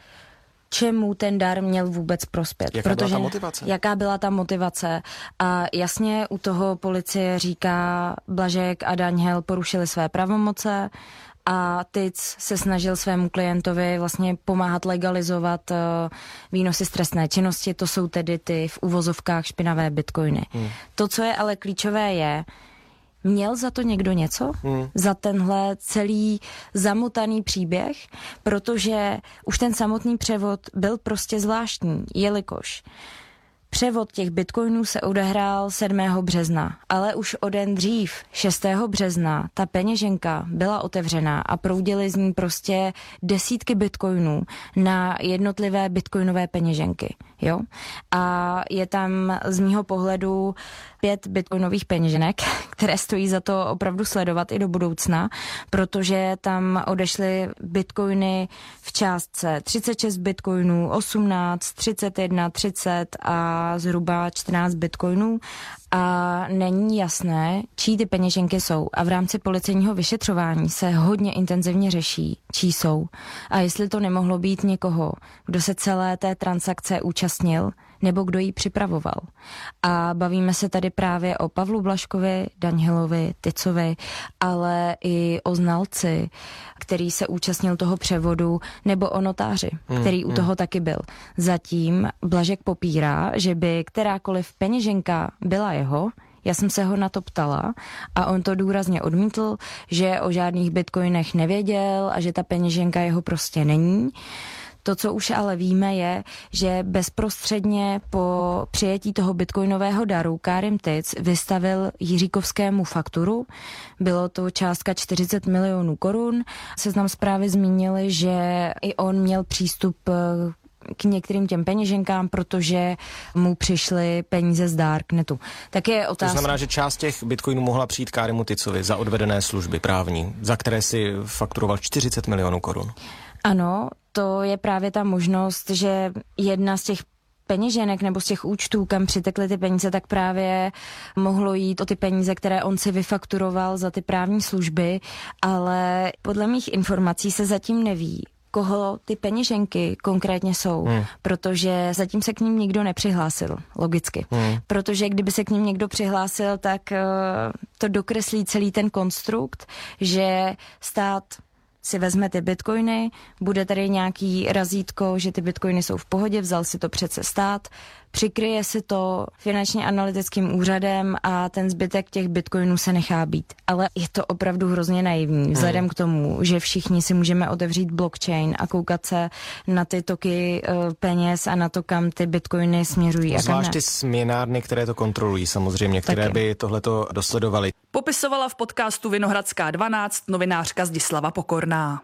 čemu ten dar měl vůbec prospět. Jaká protože, byla ta motivace? Jaká byla ta motivace. A jasně u toho policie říká, Blažek a Daňhel porušili své pravomoce a Tyc se snažil svému klientovi vlastně pomáhat legalizovat uh, výnosy z trestné činnosti, to jsou tedy ty v uvozovkách špinavé bitcoiny. Hmm. To, co je ale klíčové je, měl za to někdo něco? Hmm. Za tenhle celý zamotaný příběh? Protože už ten samotný převod byl prostě zvláštní, jelikož převod těch bitcoinů se odehrál sedmého března, ale už o den dřív, šestého března, ta peněženka byla otevřená a proudily z ní prostě desítky bitcoinů na jednotlivé bitcoinové peněženky. Jo? A je tam z mýho pohledu pět bitcoinových peněženek, které stojí za to opravdu sledovat i do budoucna, protože tam odešly bitcoiny v částce třicet šest bitcoinů, osmnáct, třicet jedna, třicet a zhruba čtrnáct bitcoinů a není jasné, čí ty peněženky jsou. A v rámci policejního vyšetřování se hodně intenzivně řeší, čí jsou. A jestli to nemohlo být někoho, kdo se celé té transakce účastnil, nebo kdo ji připravoval. A bavíme se tady právě o Pavlu Blažkovi, Daňhelovi, Tycovi, ale i o znalci, který se účastnil toho převodu, nebo o notáři, hmm, který u hmm. toho taky byl. Zatím Blažek popírá, že by kterákoliv peněženka byla jeho. Já jsem se ho na to ptala a on to důrazně odmítl, že o žádných bitcoinech nevěděl a že ta peněženka jeho prostě není. To, co už ale víme, je, že bezprostředně po přijetí toho bitcoinového daru Kárim Tyc vystavil Jiříkovskému fakturu. Bylo to částka čtyřicet milionů korun. Seznam zprávy zmínili, že i on měl přístup k některým těm peněženkám, protože mu přišly peníze z Darknetu. Tak je otázka... To znamená, že část těch bitcoinů mohla přijít Kárimu Tycovi za odvedené služby právní, za které si fakturoval čtyřicet milionů korun. Ano, to je právě ta možnost, že jedna z těch peněženek nebo z těch účtů, kam přitekly ty peníze, tak právě mohlo jít o ty peníze, které on si vyfakturoval za ty právní služby, ale podle mých informací se zatím neví, koho ty peněženky konkrétně jsou, hmm. protože zatím se k ním nikdo nepřihlásil, logicky. Hmm. Protože kdyby se k ním někdo přihlásil, tak uh, to dokreslí celý ten konstrukt, že stát si vezme ty bitcoiny, bude tady nějaký razítko, že ty bitcoiny jsou v pohodě, vzal si to přece stát, přikryje si to finančně analytickým úřadem a ten zbytek těch bitcoinů se nechá být. Ale je to opravdu hrozně naivní, vzhledem hmm. k tomu, že všichni si můžeme otevřít blockchain a koukat se na ty toky uh, peněz a na to, kam ty bitcoiny směřují. Zvlášť ty směnárny, které to kontrolují samozřejmě, které Taky. by tohleto dosledovaly. Popisovala v podcastu Vinohradská dvanáct novinářka Zdislava Pokorná.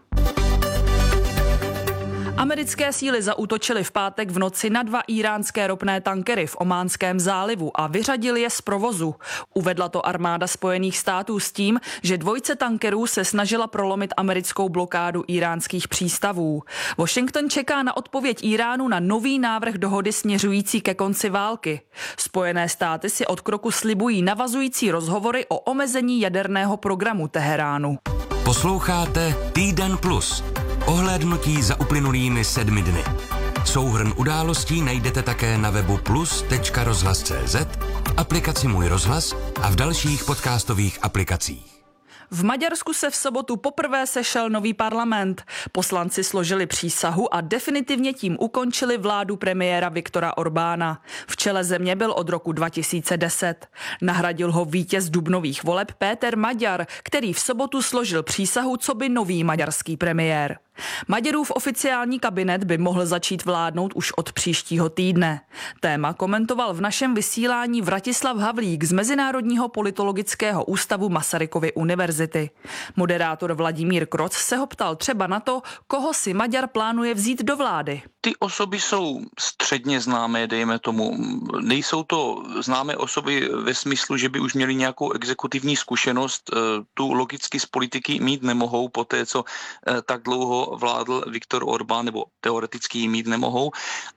Americké síly zaútočily v pátek v noci na dva íránské ropné tankery v Ománském zálivu a vyřadili je z provozu. Uvedla to armáda Spojených států s tím, že dvojce tankerů se snažila prolomit americkou blokádu íránských přístavů. Washington čeká na odpověď Iránu na nový návrh dohody směřující ke konci války. Spojené státy si od kroku slibují navazující rozhovory o omezení jaderného programu Teheránu. Posloucháte Týden plus. Ohlédnutí za uplynulými sedmi dny. Souhrn událostí najdete také na webu plus tečka rozhlas tečka cé zet, aplikaci Můj rozhlas a v dalších podcastových aplikacích. V Maďarsku se v sobotu poprvé sešel nový parlament. Poslanci složili přísahu a definitivně tím ukončili vládu premiéra Viktora Orbána. V čele země byl od roku dva tisíce deset. Nahradil ho vítěz dubnových voleb Péter Maďar, který v sobotu složil přísahu coby nový maďarský premiér. Maďarův oficiální kabinet by mohl začít vládnout už od příštího týdne. Téma komentoval v našem vysílání Vratislav Havlík z Mezinárodního politologického ústavu Masarykovy univerzity. Moderátor Vladimír Kroc se ho ptal třeba na to, koho si Maďar plánuje vzít do vlády. Ty osoby jsou středně známé, dejme tomu. Nejsou to známé osoby ve smyslu, že by už měli nějakou exekutivní zkušenost. Tu logicky z politiky mít nemohou, po té, co tak dlouho vládl Viktor Orbán, nebo teoreticky ji mít nemohou.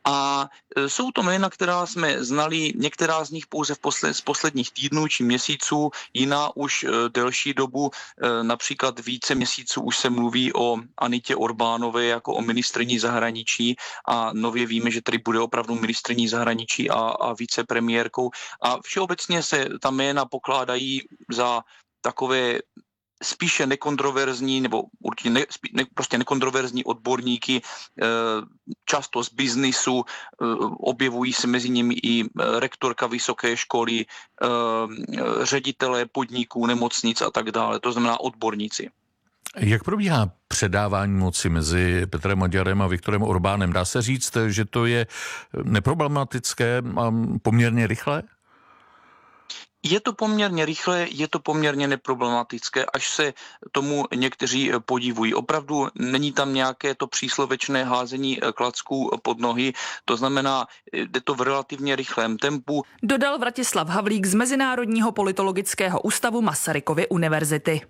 A jsou to jména, která jsme znali, některá z nich pouze v posled, z posledních týdnů či měsíců, jiná už delší dobu, například více měsíců už se mluví o Anitě Orbánové jako o ministryni zahraničí a nově víme, že tady bude opravdu ministryní zahraničí a, a vicepremiérkou. A všeobecně se ta jména pokládají za takové spíše nekontroverzní nebo určitě ne, ne, prostě nekontroverzní odborníky, často z biznisu, objevují se mezi nimi i rektorka vysoké školy, ředitelé podniků, nemocnic a tak dále, to znamená odborníci. Jak probíhá předávání moci mezi Petrem Maďarem a Viktorem Orbánem? Dá se říct, že to je neproblematické a poměrně rychlé? Je to poměrně rychlé, je to poměrně neproblematické, až se tomu někteří podivují. Opravdu není tam nějaké to příslovečné házení klacků pod nohy, to znamená, jde to v relativně rychlém tempu. Dodal Vratislav Havlík z Mezinárodního politologického ústavu Masarykovy univerzity.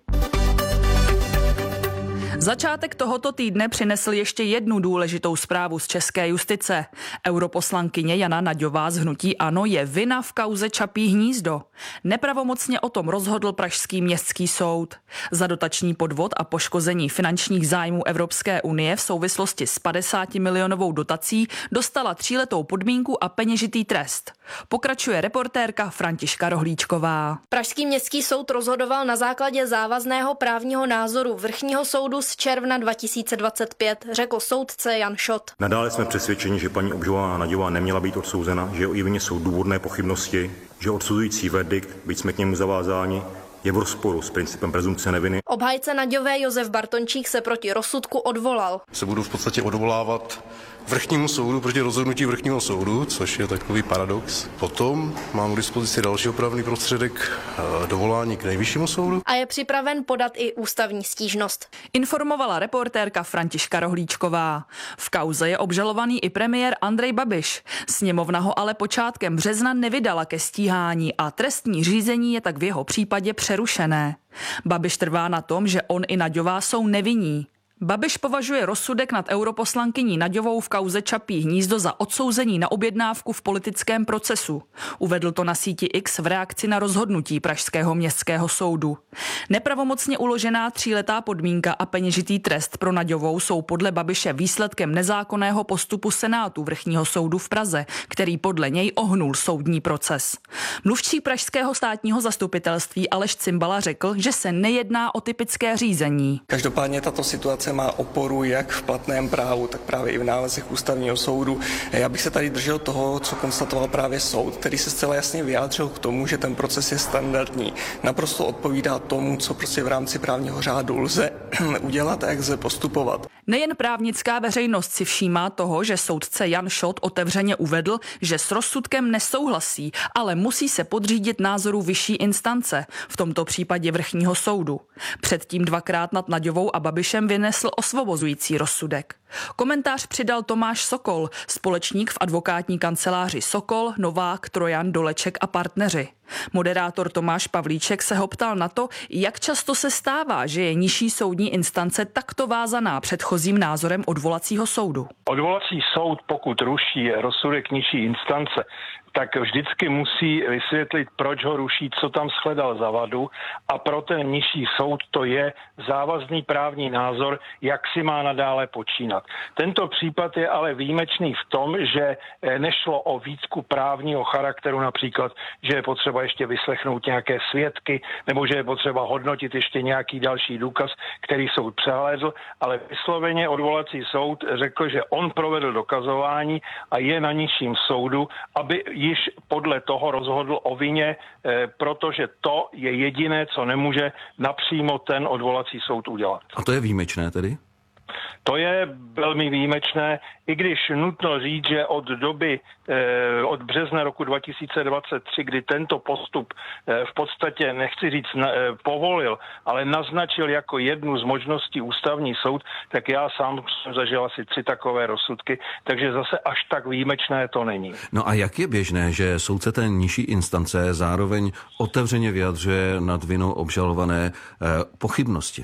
Začátek tohoto týdne přinesl ještě jednu důležitou zprávu z české justice. Europoslankyně Jana Naďová z hnutí ANO je vina v kauze Čapí hnízdo. Nepravomocně o tom rozhodl pražský městský soud. Za dotační podvod a poškození finančních zájmů Evropské unie v souvislosti s padesátimilionovou dotací dostala tříletou podmínku a peněžitý trest. Pokračuje reportérka Františka Rohlíčková. Pražský městský soud rozhodoval na základě závazného právního názoru Vrchního soudu z června dva tisíce dvacet pět, řekl soudce Jan Šot. Nadále jsme přesvědčeni, že paní obžalovaná Naďová neměla být odsouzena, že o její vině jsou důvodné pochybnosti, že odsuzující verdikt, byť jsme k němu zavázáni, je v rozporu s principem prezumpce neviny. Obhájce Naďové Josef Bartončík se proti rozsudku odvolal. Se budu v podstatě odvolávat Vrchnímu soudu proti rozhodnutí Vrchního soudu, což je takový paradox. Potom mám k dispozici další opravný prostředek dovolání k Nejvyššímu soudu. A je připraven podat i ústavní stížnost. Informovala reportérka Františka Rohlíčková. V kauze je obžalovaný i premiér Andrej Babiš. Sněmovna ho ale počátkem března nevydala ke stíhání a trestní řízení je tak v jeho případě přerušené. Babiš trvá na tom, že on i Naďová jsou nevinní. Babiš považuje rozsudek nad europoslankyní Naďovou v kauze Čapí hnízdo za odsouzení na objednávku v politickém procesu. Uvedl to na síti X v reakci na rozhodnutí pražského městského soudu. Nepravomocně uložená tříletá podmínka a peněžitý trest pro Naďovou jsou podle Babiše výsledkem nezákonného postupu Senátu Vrchního soudu v Praze, který podle něj ohnul soudní proces. Mluvčí pražského státního zastupitelství Aleš Cimbala řekl, že se nejedná o typické řízení. Každopádně tato situace přece má oporu jak v platném právu, tak právě i v nálezech ústavního soudu. Já bych se tady držel toho, co konstatoval právě soud, který se zcela jasně vyjádřil k tomu, že ten proces je standardní. Naprosto odpovídá tomu, co prostě v rámci právního řádu lze udělat a jak lze postupovat. Nejen právnická veřejnost si všímá toho, že soudce Jan Šot otevřeně uvedl, že s rozsudkem nesouhlasí, ale musí se podřídit názoru vyšší instance, v tomto případě vrchního soudu. Předtím dvakrát nad Naďovou a Babišem vynesl osvobozující rozsudek. Komentář přidal Tomáš Sokol, společník v advokátní kanceláři Sokol, Novák, Trojan, Doleček a partneři. Moderátor Tomáš Pavlíček se ho ptal na to, jak často se stává, že je nižší soudní instance takto vázaná předchozím názorem odvolacího soudu. Odvolací soud, pokud ruší rozsudek nižší instance, tak vždycky musí vysvětlit, proč ho ruší, co tam shledal za vadu, a pro ten nižší soud to je závazný právní názor, jak si má nadále počínat. Tento případ je ale výjimečný v tom, že nešlo o výtku právního charakteru, například, že je potřeba ještě vyslechnout nějaké svědky, nebo že je potřeba hodnotit ještě nějaký další důkaz, který soud přehlédl, ale vysloveně odvolací soud řekl, že on provedl dokazování a je na nižším soudu, aby již podle toho rozhodl o vině, eh, protože to je jediné, co nemůže napřímo ten odvolací soud udělat. A to je výjimečné tedy? To je velmi výjimečné, i když nutno říct, že od doby, eh, od března roku dva tisíce dvacet tři, kdy tento postup eh, v podstatě, nechci říct na, eh, povolil, ale naznačil jako jednu z možností ústavní soud, tak já sám jsem zažil asi tři takové rozsudky, takže zase až tak výjimečné to není. No a jak je běžné, že soudce té nižší instance zároveň otevřeně vyjadřuje nad vinou obžalované eh, pochybnosti?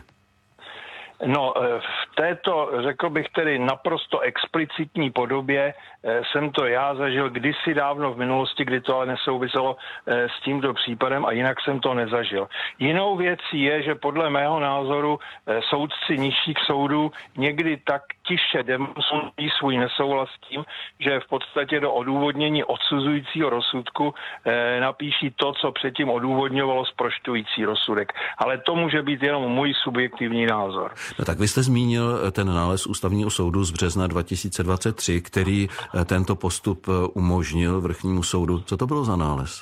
No, v této, řekl bych tedy, naprosto explicitní podobě jsem to já zažil kdysi dávno v minulosti, kdy to ale nesouviselo s tímto případem a jinak jsem to nezažil. Jinou věcí je, že podle mého názoru soudci nižších soudů někdy tak tiše demonstrují svůj nesouhlas s tím, že v podstatě do odůvodnění odsuzujícího rozsudku napíší to, co předtím odůvodňovalo zprošťující rozsudek. Ale to může být jenom můj subjektivní názor. No tak vy jste zmínil ten nález ústavního soudu z března dva tisíce dvacet tři, který tento postup umožnil vrchnímu soudu. Co to bylo za nález?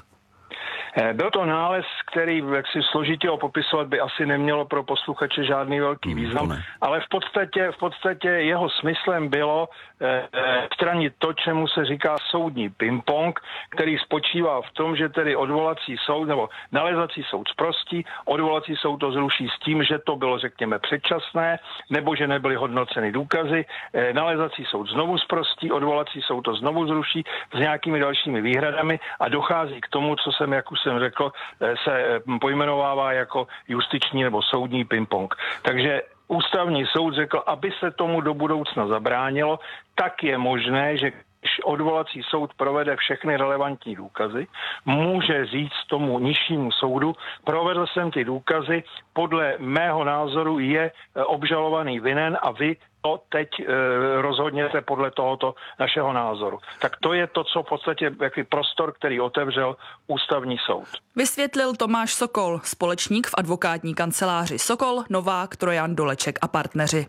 Byl to nález, který, jak si složitě ho popisovat, by asi nemělo pro posluchače žádný velký význam, hmm, ale v podstatě, v podstatě jeho smyslem bylo eh, stranit to, čemu se říká soudní ping-pong, který spočívá v tom, že tedy odvolací soud nebo nalezací soud zprostí, odvolací soud to zruší s tím, že to bylo, řekněme, předčasné, nebo že nebyly hodnoceny důkazy, eh, nalezací soud znovu zprostí, odvolací soud to znovu zruší s nějakými dalšími výhradami a dochází k tomu, co jsem, jak už jsem řekl, se pojmenovává jako justiční nebo soudní ping-pong. Takže ústavní soud řekl, aby se tomu do budoucna zabránilo, tak je možné, že když odvolací soud provede všechny relevantní důkazy, může říct tomu nižšímu soudu, provedl jsem ty důkazy, podle mého názoru je obžalovaný vinen a vy to teď e, rozhodněte podle tohoto našeho názoru. Tak to je to, co v podstatě jaký prostor, který otevřel ústavní soud. Vysvětlil Tomáš Sokol, společník v advokátní kanceláři Sokol, Novák, Trojan, Doleček a partneři.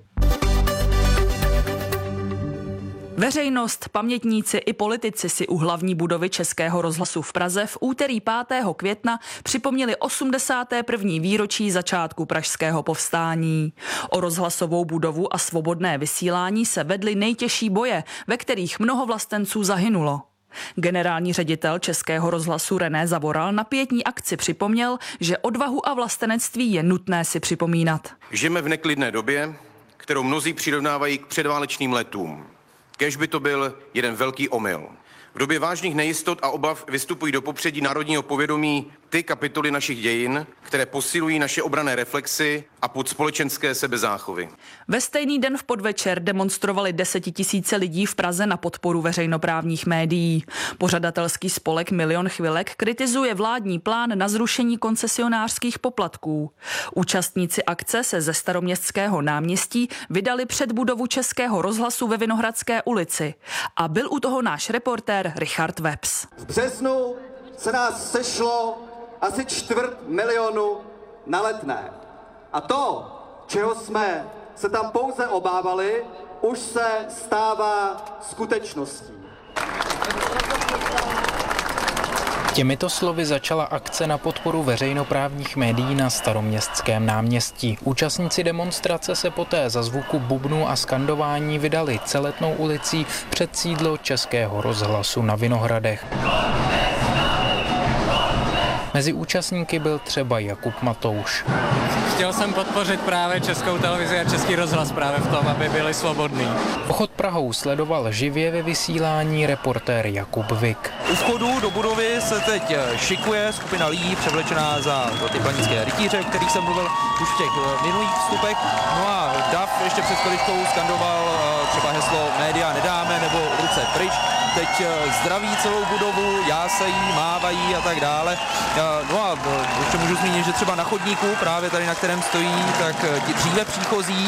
Veřejnost, pamětníci i politici si u hlavní budovy Českého rozhlasu v Praze v úterý pátého května připomněli osmdesáté první výročí začátku pražského povstání. O rozhlasovou budovu a svobodné vysílání se vedly nejtěžší boje, ve kterých mnoho vlastenců zahynulo. Generální ředitel Českého rozhlasu René Zavoral na pietní akci připomněl, že odvahu a vlastenectví je nutné si připomínat. Žijeme v neklidné době, kterou mnozí přirovnávají k předválečným letům. Kéž by to byl jeden velký omyl. V době vážných nejistot a obav vystupují do popředí národního povědomí ty kapitoly našich dějin, které posilují naše obranné reflexy a podspolečenské sebezáchovy. Ve stejný den v podvečer demonstrovali desetitisíce lidí v Praze na podporu veřejnoprávních médií. Pořadatelský spolek Milion chvilek kritizuje vládní plán na zrušení koncesionářských poplatků. Účastníci akce se ze Staroměstského náměstí vydali před budovu Českého rozhlasu ve Vinohradské ulici. A byl u toho náš reportér Richard Webs. V březnu se nás sešlo asi čtvrt milionu na Letné. A to, čeho jsme se tam pouze obávali, už se stává skutečností. Těmito slovy začala akce na podporu veřejnoprávních médií na Staroměstském náměstí. Účastníci demonstrace se poté za zvuku bubnů a skandování vydali celetnou ulicí před sídlo Českého rozhlasu na Vinohradech. Mezi účastníky byl třeba Jakub Matouš. Chtěl jsem podpořit právě Českou televizi a Český rozhlas právě v tom, aby byli svobodní. Pochod Prahou sledoval živě ve vysílání reportér Jakub Vik. U vchodu do budovy se teď šikuje skupina lidí převlečená za ty planické rytíře, o kterých jsem mluvil už v těch minulých vstupech. No a Dav ještě před chviličkou skandoval třeba heslo média nedáme nebo ruce pryč. Teď zdraví celou budovu, jásají, mávají a tak dále. No a ještě můžu zmínit, že třeba na chodníku, právě tady na kterém stojí, tak ti dříve příchozí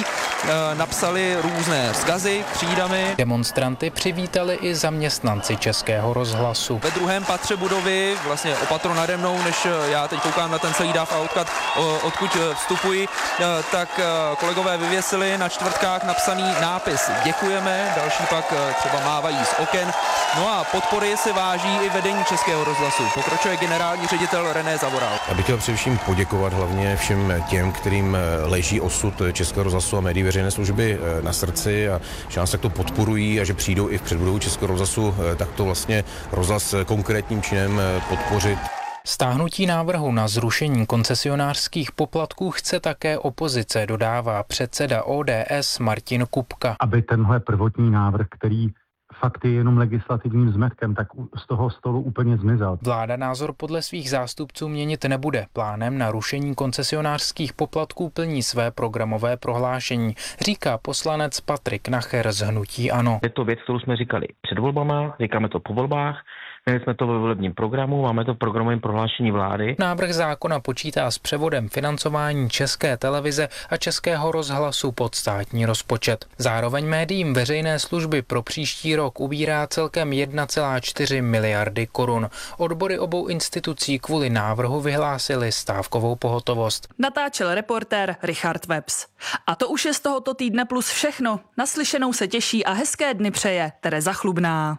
napsali různé vzkazy křídami. Demonstranty přivítali i zaměstnanci Českého rozhlasu. Ve druhém patře budovy, vlastně opatro nade mnou, než já teď koukám na ten celý dáv a odkud, odkud vstupuji, tak kolegové vyvěsili na čtvrtkách napsaný nápis děkujeme, další pak třeba mávají z oken. No a podpory se váží i vedení Českého rozhlasu. Pokračuje generální ředitel René Zavoral. Já bych chtěl především poděkovat hlavně všem těm, kterým leží osud Českého rozhlasu a médií veřejné služby na srdci a že nás takto podporují a že přijdou i v předbudovu Českého rozhlasu takto vlastně rozhlas konkrétním činem podpořit. Stáhnutí návrhu na zrušení koncesionářských poplatků chce také opozice, dodává předseda O D S Martin Kupka. Aby tenhle prvotní návrh, který fakt je jenom legislativním zmetkem, tak z toho stolu úplně zmizel. Vláda názor podle svých zástupců měnit nebude. Plánem na rušení koncesionářských poplatků plní své programové prohlášení, říká poslanec Patrik Nacher z hnutí ANO. Je to věc, kterou jsme říkali před volbama, říkáme to po volbách. Měli jsme to ve volebním programu, máme to v programovém prohlášení vlády. Návrh zákona počítá s převodem financování České televize a Českého rozhlasu pod státní rozpočet. Zároveň médiím veřejné služby pro příští rok ubírá celkem jedna celá čtyři miliardy korun. Odbory obou institucí kvůli návrhu vyhlásili stávkovou pohotovost. Natáčel reportér Richard Webs. A to už je z tohoto týdne plus všechno. Naslyšenou se těší a hezké dny přeje Tereza Chlubná.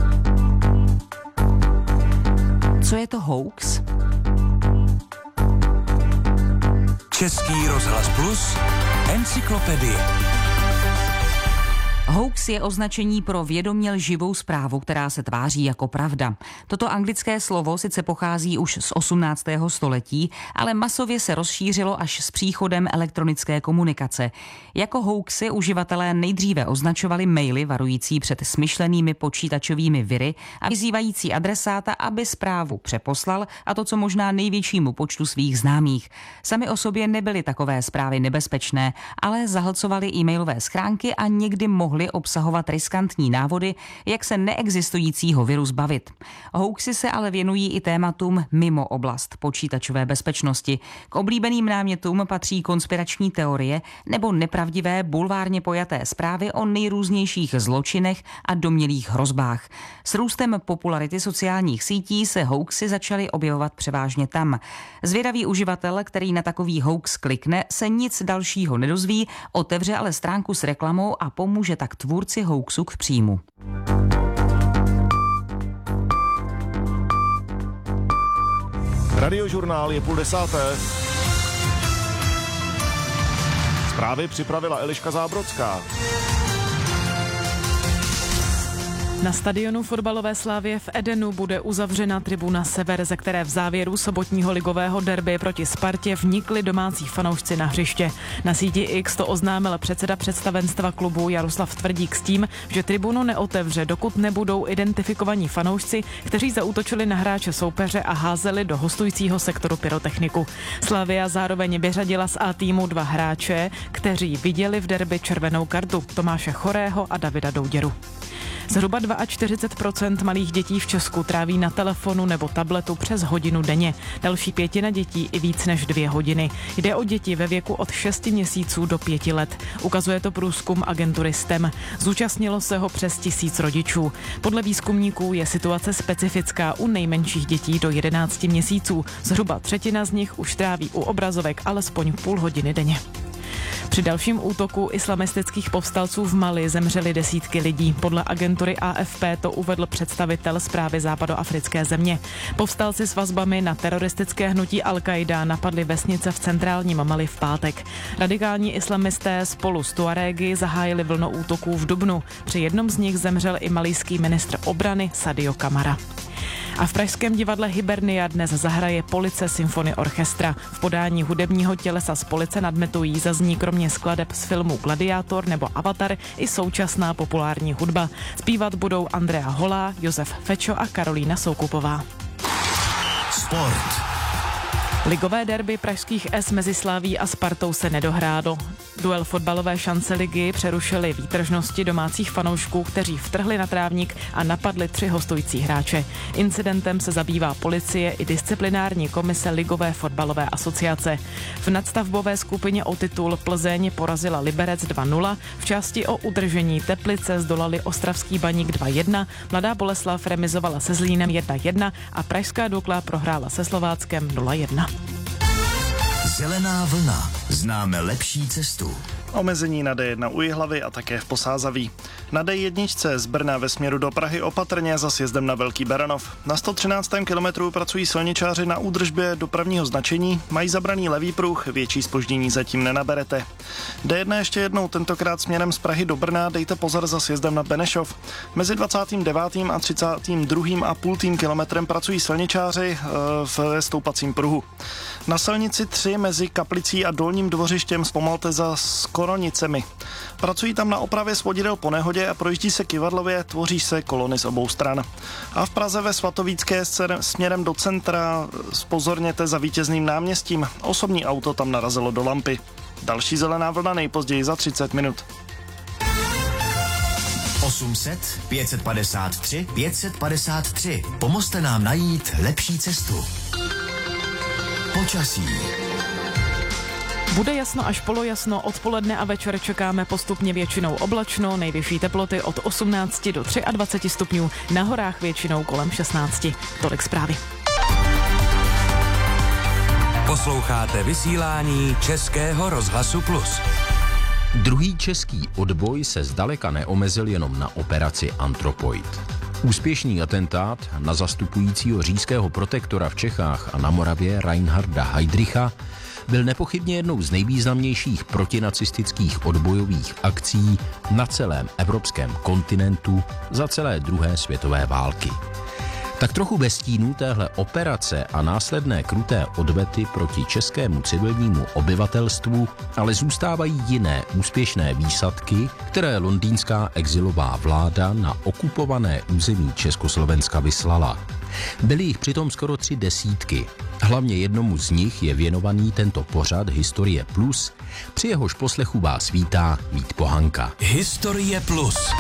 Co je to hoax? Český rozhlas plus, encyklopedie. Hoax je označení pro vědomě lživou zprávu, která se tváří jako pravda. Toto anglické slovo sice pochází už z osmnáctého století, ale masově se rozšířilo až s příchodem elektronické komunikace. Jako hoaxy uživatelé nejdříve označovali maily varující před smyšlenými počítačovými viry a vyzývající adresáta, aby zprávu přeposlal, a to co možná největšímu počtu svých známých. Sami o sobě nebyly takové zprávy nebezpečné, ale zahlcovaly e-mailové schránky a někdy mohly obsahovat riskantní návody, jak se neexistujícího viru zbavit. Hoaxy se ale věnují i tématům mimo oblast počítačové bezpečnosti. K oblíbeným námětům patří konspirační teorie nebo nepravdivé bulvárně pojaté zprávy o nejrůznějších zločinech a domnělých hrozbách. S růstem popularity sociálních sítí se hoaxy začaly objevovat převážně tam. Zvědavý uživatel, který na takový hoax klikne, se nic dalšího nedozví, otevře ale stránku s reklamou a pomůže tak tvůrci hoaxu k příjmu. Radiožurnál je půl desáté. Zprávy připravila Eliška Zábrodská. Na stadionu fotbalové Slavie v Edenu bude uzavřena tribuna Sever, ze které v závěru sobotního ligového derby proti Spartě vnikli domácí fanoušci na hřiště. Na síti X to oznámil předseda představenstva klubu Jaroslav Tvrdík s tím, že tribunu neotevře, dokud nebudou identifikovaní fanoušci, kteří zaútočili na hráče soupeře a házeli do hostujícího sektoru pyrotechniku. Slavia zároveň vyřadila z A týmu dva hráče, kteří viděli v derby červenou kartu, Tomáše Chorého a Davida Douděru. Zhruba čtyřicet dva procent malých dětí v Česku tráví na telefonu nebo tabletu přes hodinu denně. Další pětina dětí i víc než dvě hodiny. Jde o děti ve věku od šesti měsíců do pěti let. Ukazuje to průzkum agentury S T E M. Zúčastnilo se ho přes tisíc rodičů. Podle výzkumníků je situace specifická u nejmenších dětí do jedenácti měsíců. Zhruba třetina z nich už tráví u obrazovek alespoň půl hodiny denně. Při dalším útoku islamistických povstalců v Mali zemřely desítky lidí. Podle agentury A F P to uvedl představitel správy západoafrické země. Povstalci s vazbami na teroristické hnutí Al-Qaida napadli vesnice v centrálním Mali v pátek. Radikální islamisté spolu s Tuarégy zahájili vlnu útoků v dubnu. Při jednom z nich zemřel i malijský ministr obrany Sadio Kamara. A v pražském divadle Hibernia dnes zahraje Police Symphony Orchestra. V podání hudebního tělesa z Police nad Metují zazní kromě skladeb z filmů Gladiátor nebo Avatar i současná populární hudba. Zpívat budou Andrea Holá, Josef Fečo a Karolína Soukupová. Sport. Ligové derby pražských S mezi Slaví a Spartou se nedohrálo. Duel fotbalové šance ligy přerušily výtržnosti domácích fanoušků, kteří vtrhli na trávník a napadli tři hostující hráče. Incidentem se zabývá policie i disciplinární komise Ligové fotbalové asociace. V nadstavbové skupině o titul Plzeň porazila Liberec dva nula, v části o udržení Teplice zdolali Ostravský Baník dva jedna, Mladá Boleslav remizovala se Zlínem jedna jedna a pražská Dukla prohrála se Slováckem nula jedna. Zelená vlna. Známe lepší cestu. Omezení na D jedna u Jihlavy a také v Posázaví. Na D jedna z Brna ve směru do Prahy opatrně za sjezdem na Velký Beranov. Na sto třináctém kilometru pracují silničáři na údržbě dopravního značení, mají zabraný levý pruh, větší zpoždění zatím nenaberete. D jedna ještě jednou, tentokrát směrem z Prahy do Brna, dejte pozor za sjezdem na Benešov. Mezi dvacátým devátým a třicátým druhým a půl kilometrem pracují silničáři e, v stoupacím pruhu. Na silnici tři mezi Kaplicí a Dolním Dvořištěm zpomalte za Skoronicemi. Pracují tam na opravě svodidel po nehodě a projíždí se kyvadlově, tvoří se kolony z obou stran. A v Praze ve Svatovícké směrem do centra zpozorněte za Vítězným náměstím. Osobní auto tam narazilo do lampy. Další zelená vlna nejpozději za třicet minut. osm set, pět set padesát tři, pět set padesát tři. Pomozte nám najít lepší cestu. Počasí. Bude jasno až polojasno, odpoledne a večer čekáme postupně většinou oblačno, nejvyšší teploty od osmnácti do dvaceti tři stupňů, na horách většinou kolem šestnácti. Tolik zprávy. Posloucháte vysílání Českého rozhlasu Plus. Druhý český odboj se zdaleka neomezil jenom na operaci Anthropoid. Úspěšný atentát na zastupujícího říšského protektora v Čechách a na Moravě Reinharda Heydricha byl nepochybně jednou z nejvýznamnějších protinacistických odbojových akcí na celém evropském kontinentu za celé druhé světové války. Tak trochu bez stínu téhle operace a následné kruté odvety proti českému civilnímu obyvatelstvu ale zůstávají jiné úspěšné výsadky, které londýnská exilová vláda na okupované území Československa vyslala. Byly jich přitom skoro tři desítky. Hlavně jednomu z nich je věnovaný tento pořad Historie Plus, při jehož poslechu vás vítá Vít Pohanka. Historie Plus.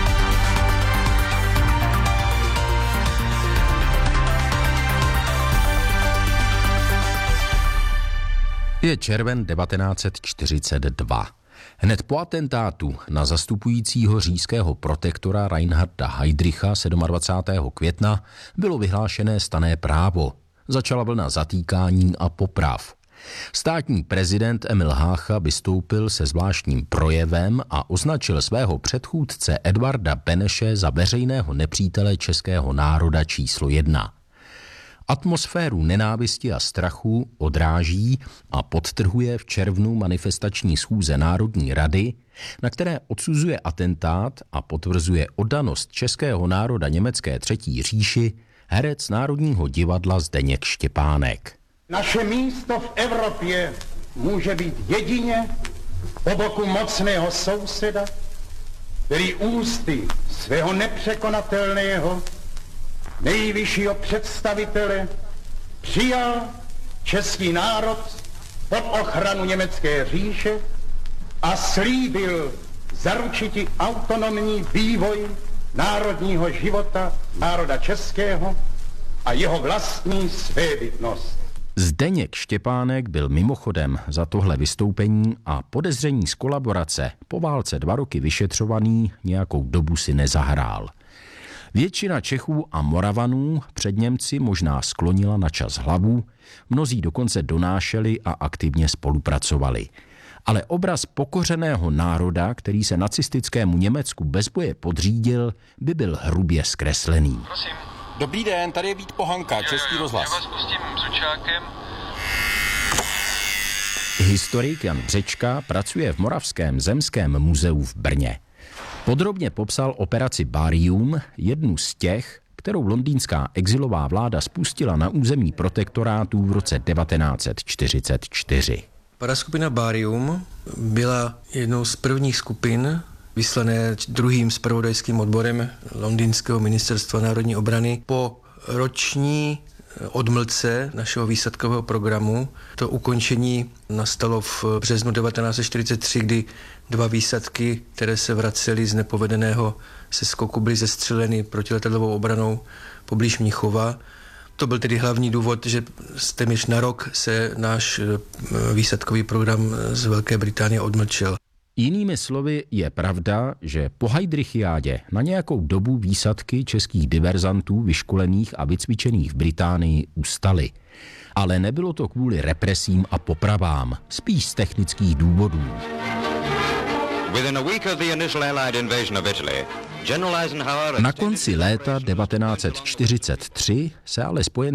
Je červen devatenáct set čtyřicet dva. Hned po atentátu na zastupujícího říšského protektora Reinharda Heydricha dvacátého sedmého května bylo vyhlášené stanné právo. Začala vlna zatýkání a poprav. Státní prezident Emil Hácha vystoupil se zvláštním projevem a označil svého předchůdce Edvarda Beneše za veřejného nepřítele českého národa číslo jedna. Atmosféru nenávisti a strachu odráží a podtrhuje v červnu manifestační schůze Národní rady, na které odsuzuje atentát a potvrzuje oddanost českého národa německé třetí říši herec Národního divadla Zdeněk Štěpánek. Naše místo v Evropě může být jedině po boku mocného souseda, který ústy svého nepřekonatelného nejvyššího představitele přijal český národ pod ochranu německé říše a slíbil zaručiti autonomní vývoj národního života národa českého a jeho vlastní svébytnost. Zdeněk Štěpánek byl mimochodem za tohle vystoupení a podezření z kolaborace po válce dva roky vyšetřovaný, nějakou dobu si nezahrál. Většina Čechů a Moravanů před Němci možná sklonila na čas hlavu, mnozí dokonce donášeli a aktivně spolupracovali. ale obraz pokořeného národa, který se nacistickému Německu bez boje podřídil, by byl hrubě zkreslený. Prosím. Dobrý den, tady je Vít Pohanka, Český rozhlas. Já vás pustím s učákem. Historik Jan Břečka pracuje v Moravském zemském muzeu v Brně. Podrobně popsal operaci Barium, jednu z těch, kterou londýnská exilová vláda spustila na území protektorátů v roce devatenáct set čtyřicet čtyři. Paraskupina Barium byla jednou z prvních skupin vyslané druhým zpravodajským odborem londýnského ministerstva národní obrany po roční odmlce našeho výsadkového programu. To ukončení nastalo v březnu devatenáct set čtyřicet tři, kdy dva výsadky, které se vracely z nepovedeného seskoku, byly zestřeleny protiletadlovou obranou poblíž Mnichova. To byl tedy hlavní důvod, že téměř na rok se náš výsadkový program z Velké Británie odmlčel. Jinými slovy je pravda, že po Heydrichiádě na nějakou dobu výsadky českých diverzantů vyškolených a vycvičených v Británii ustaly. Ale nebylo to kvůli represím a popravám, spíš z technických důvodů. Na konci léta devatenáct set čtyřicet tři se ale spojenci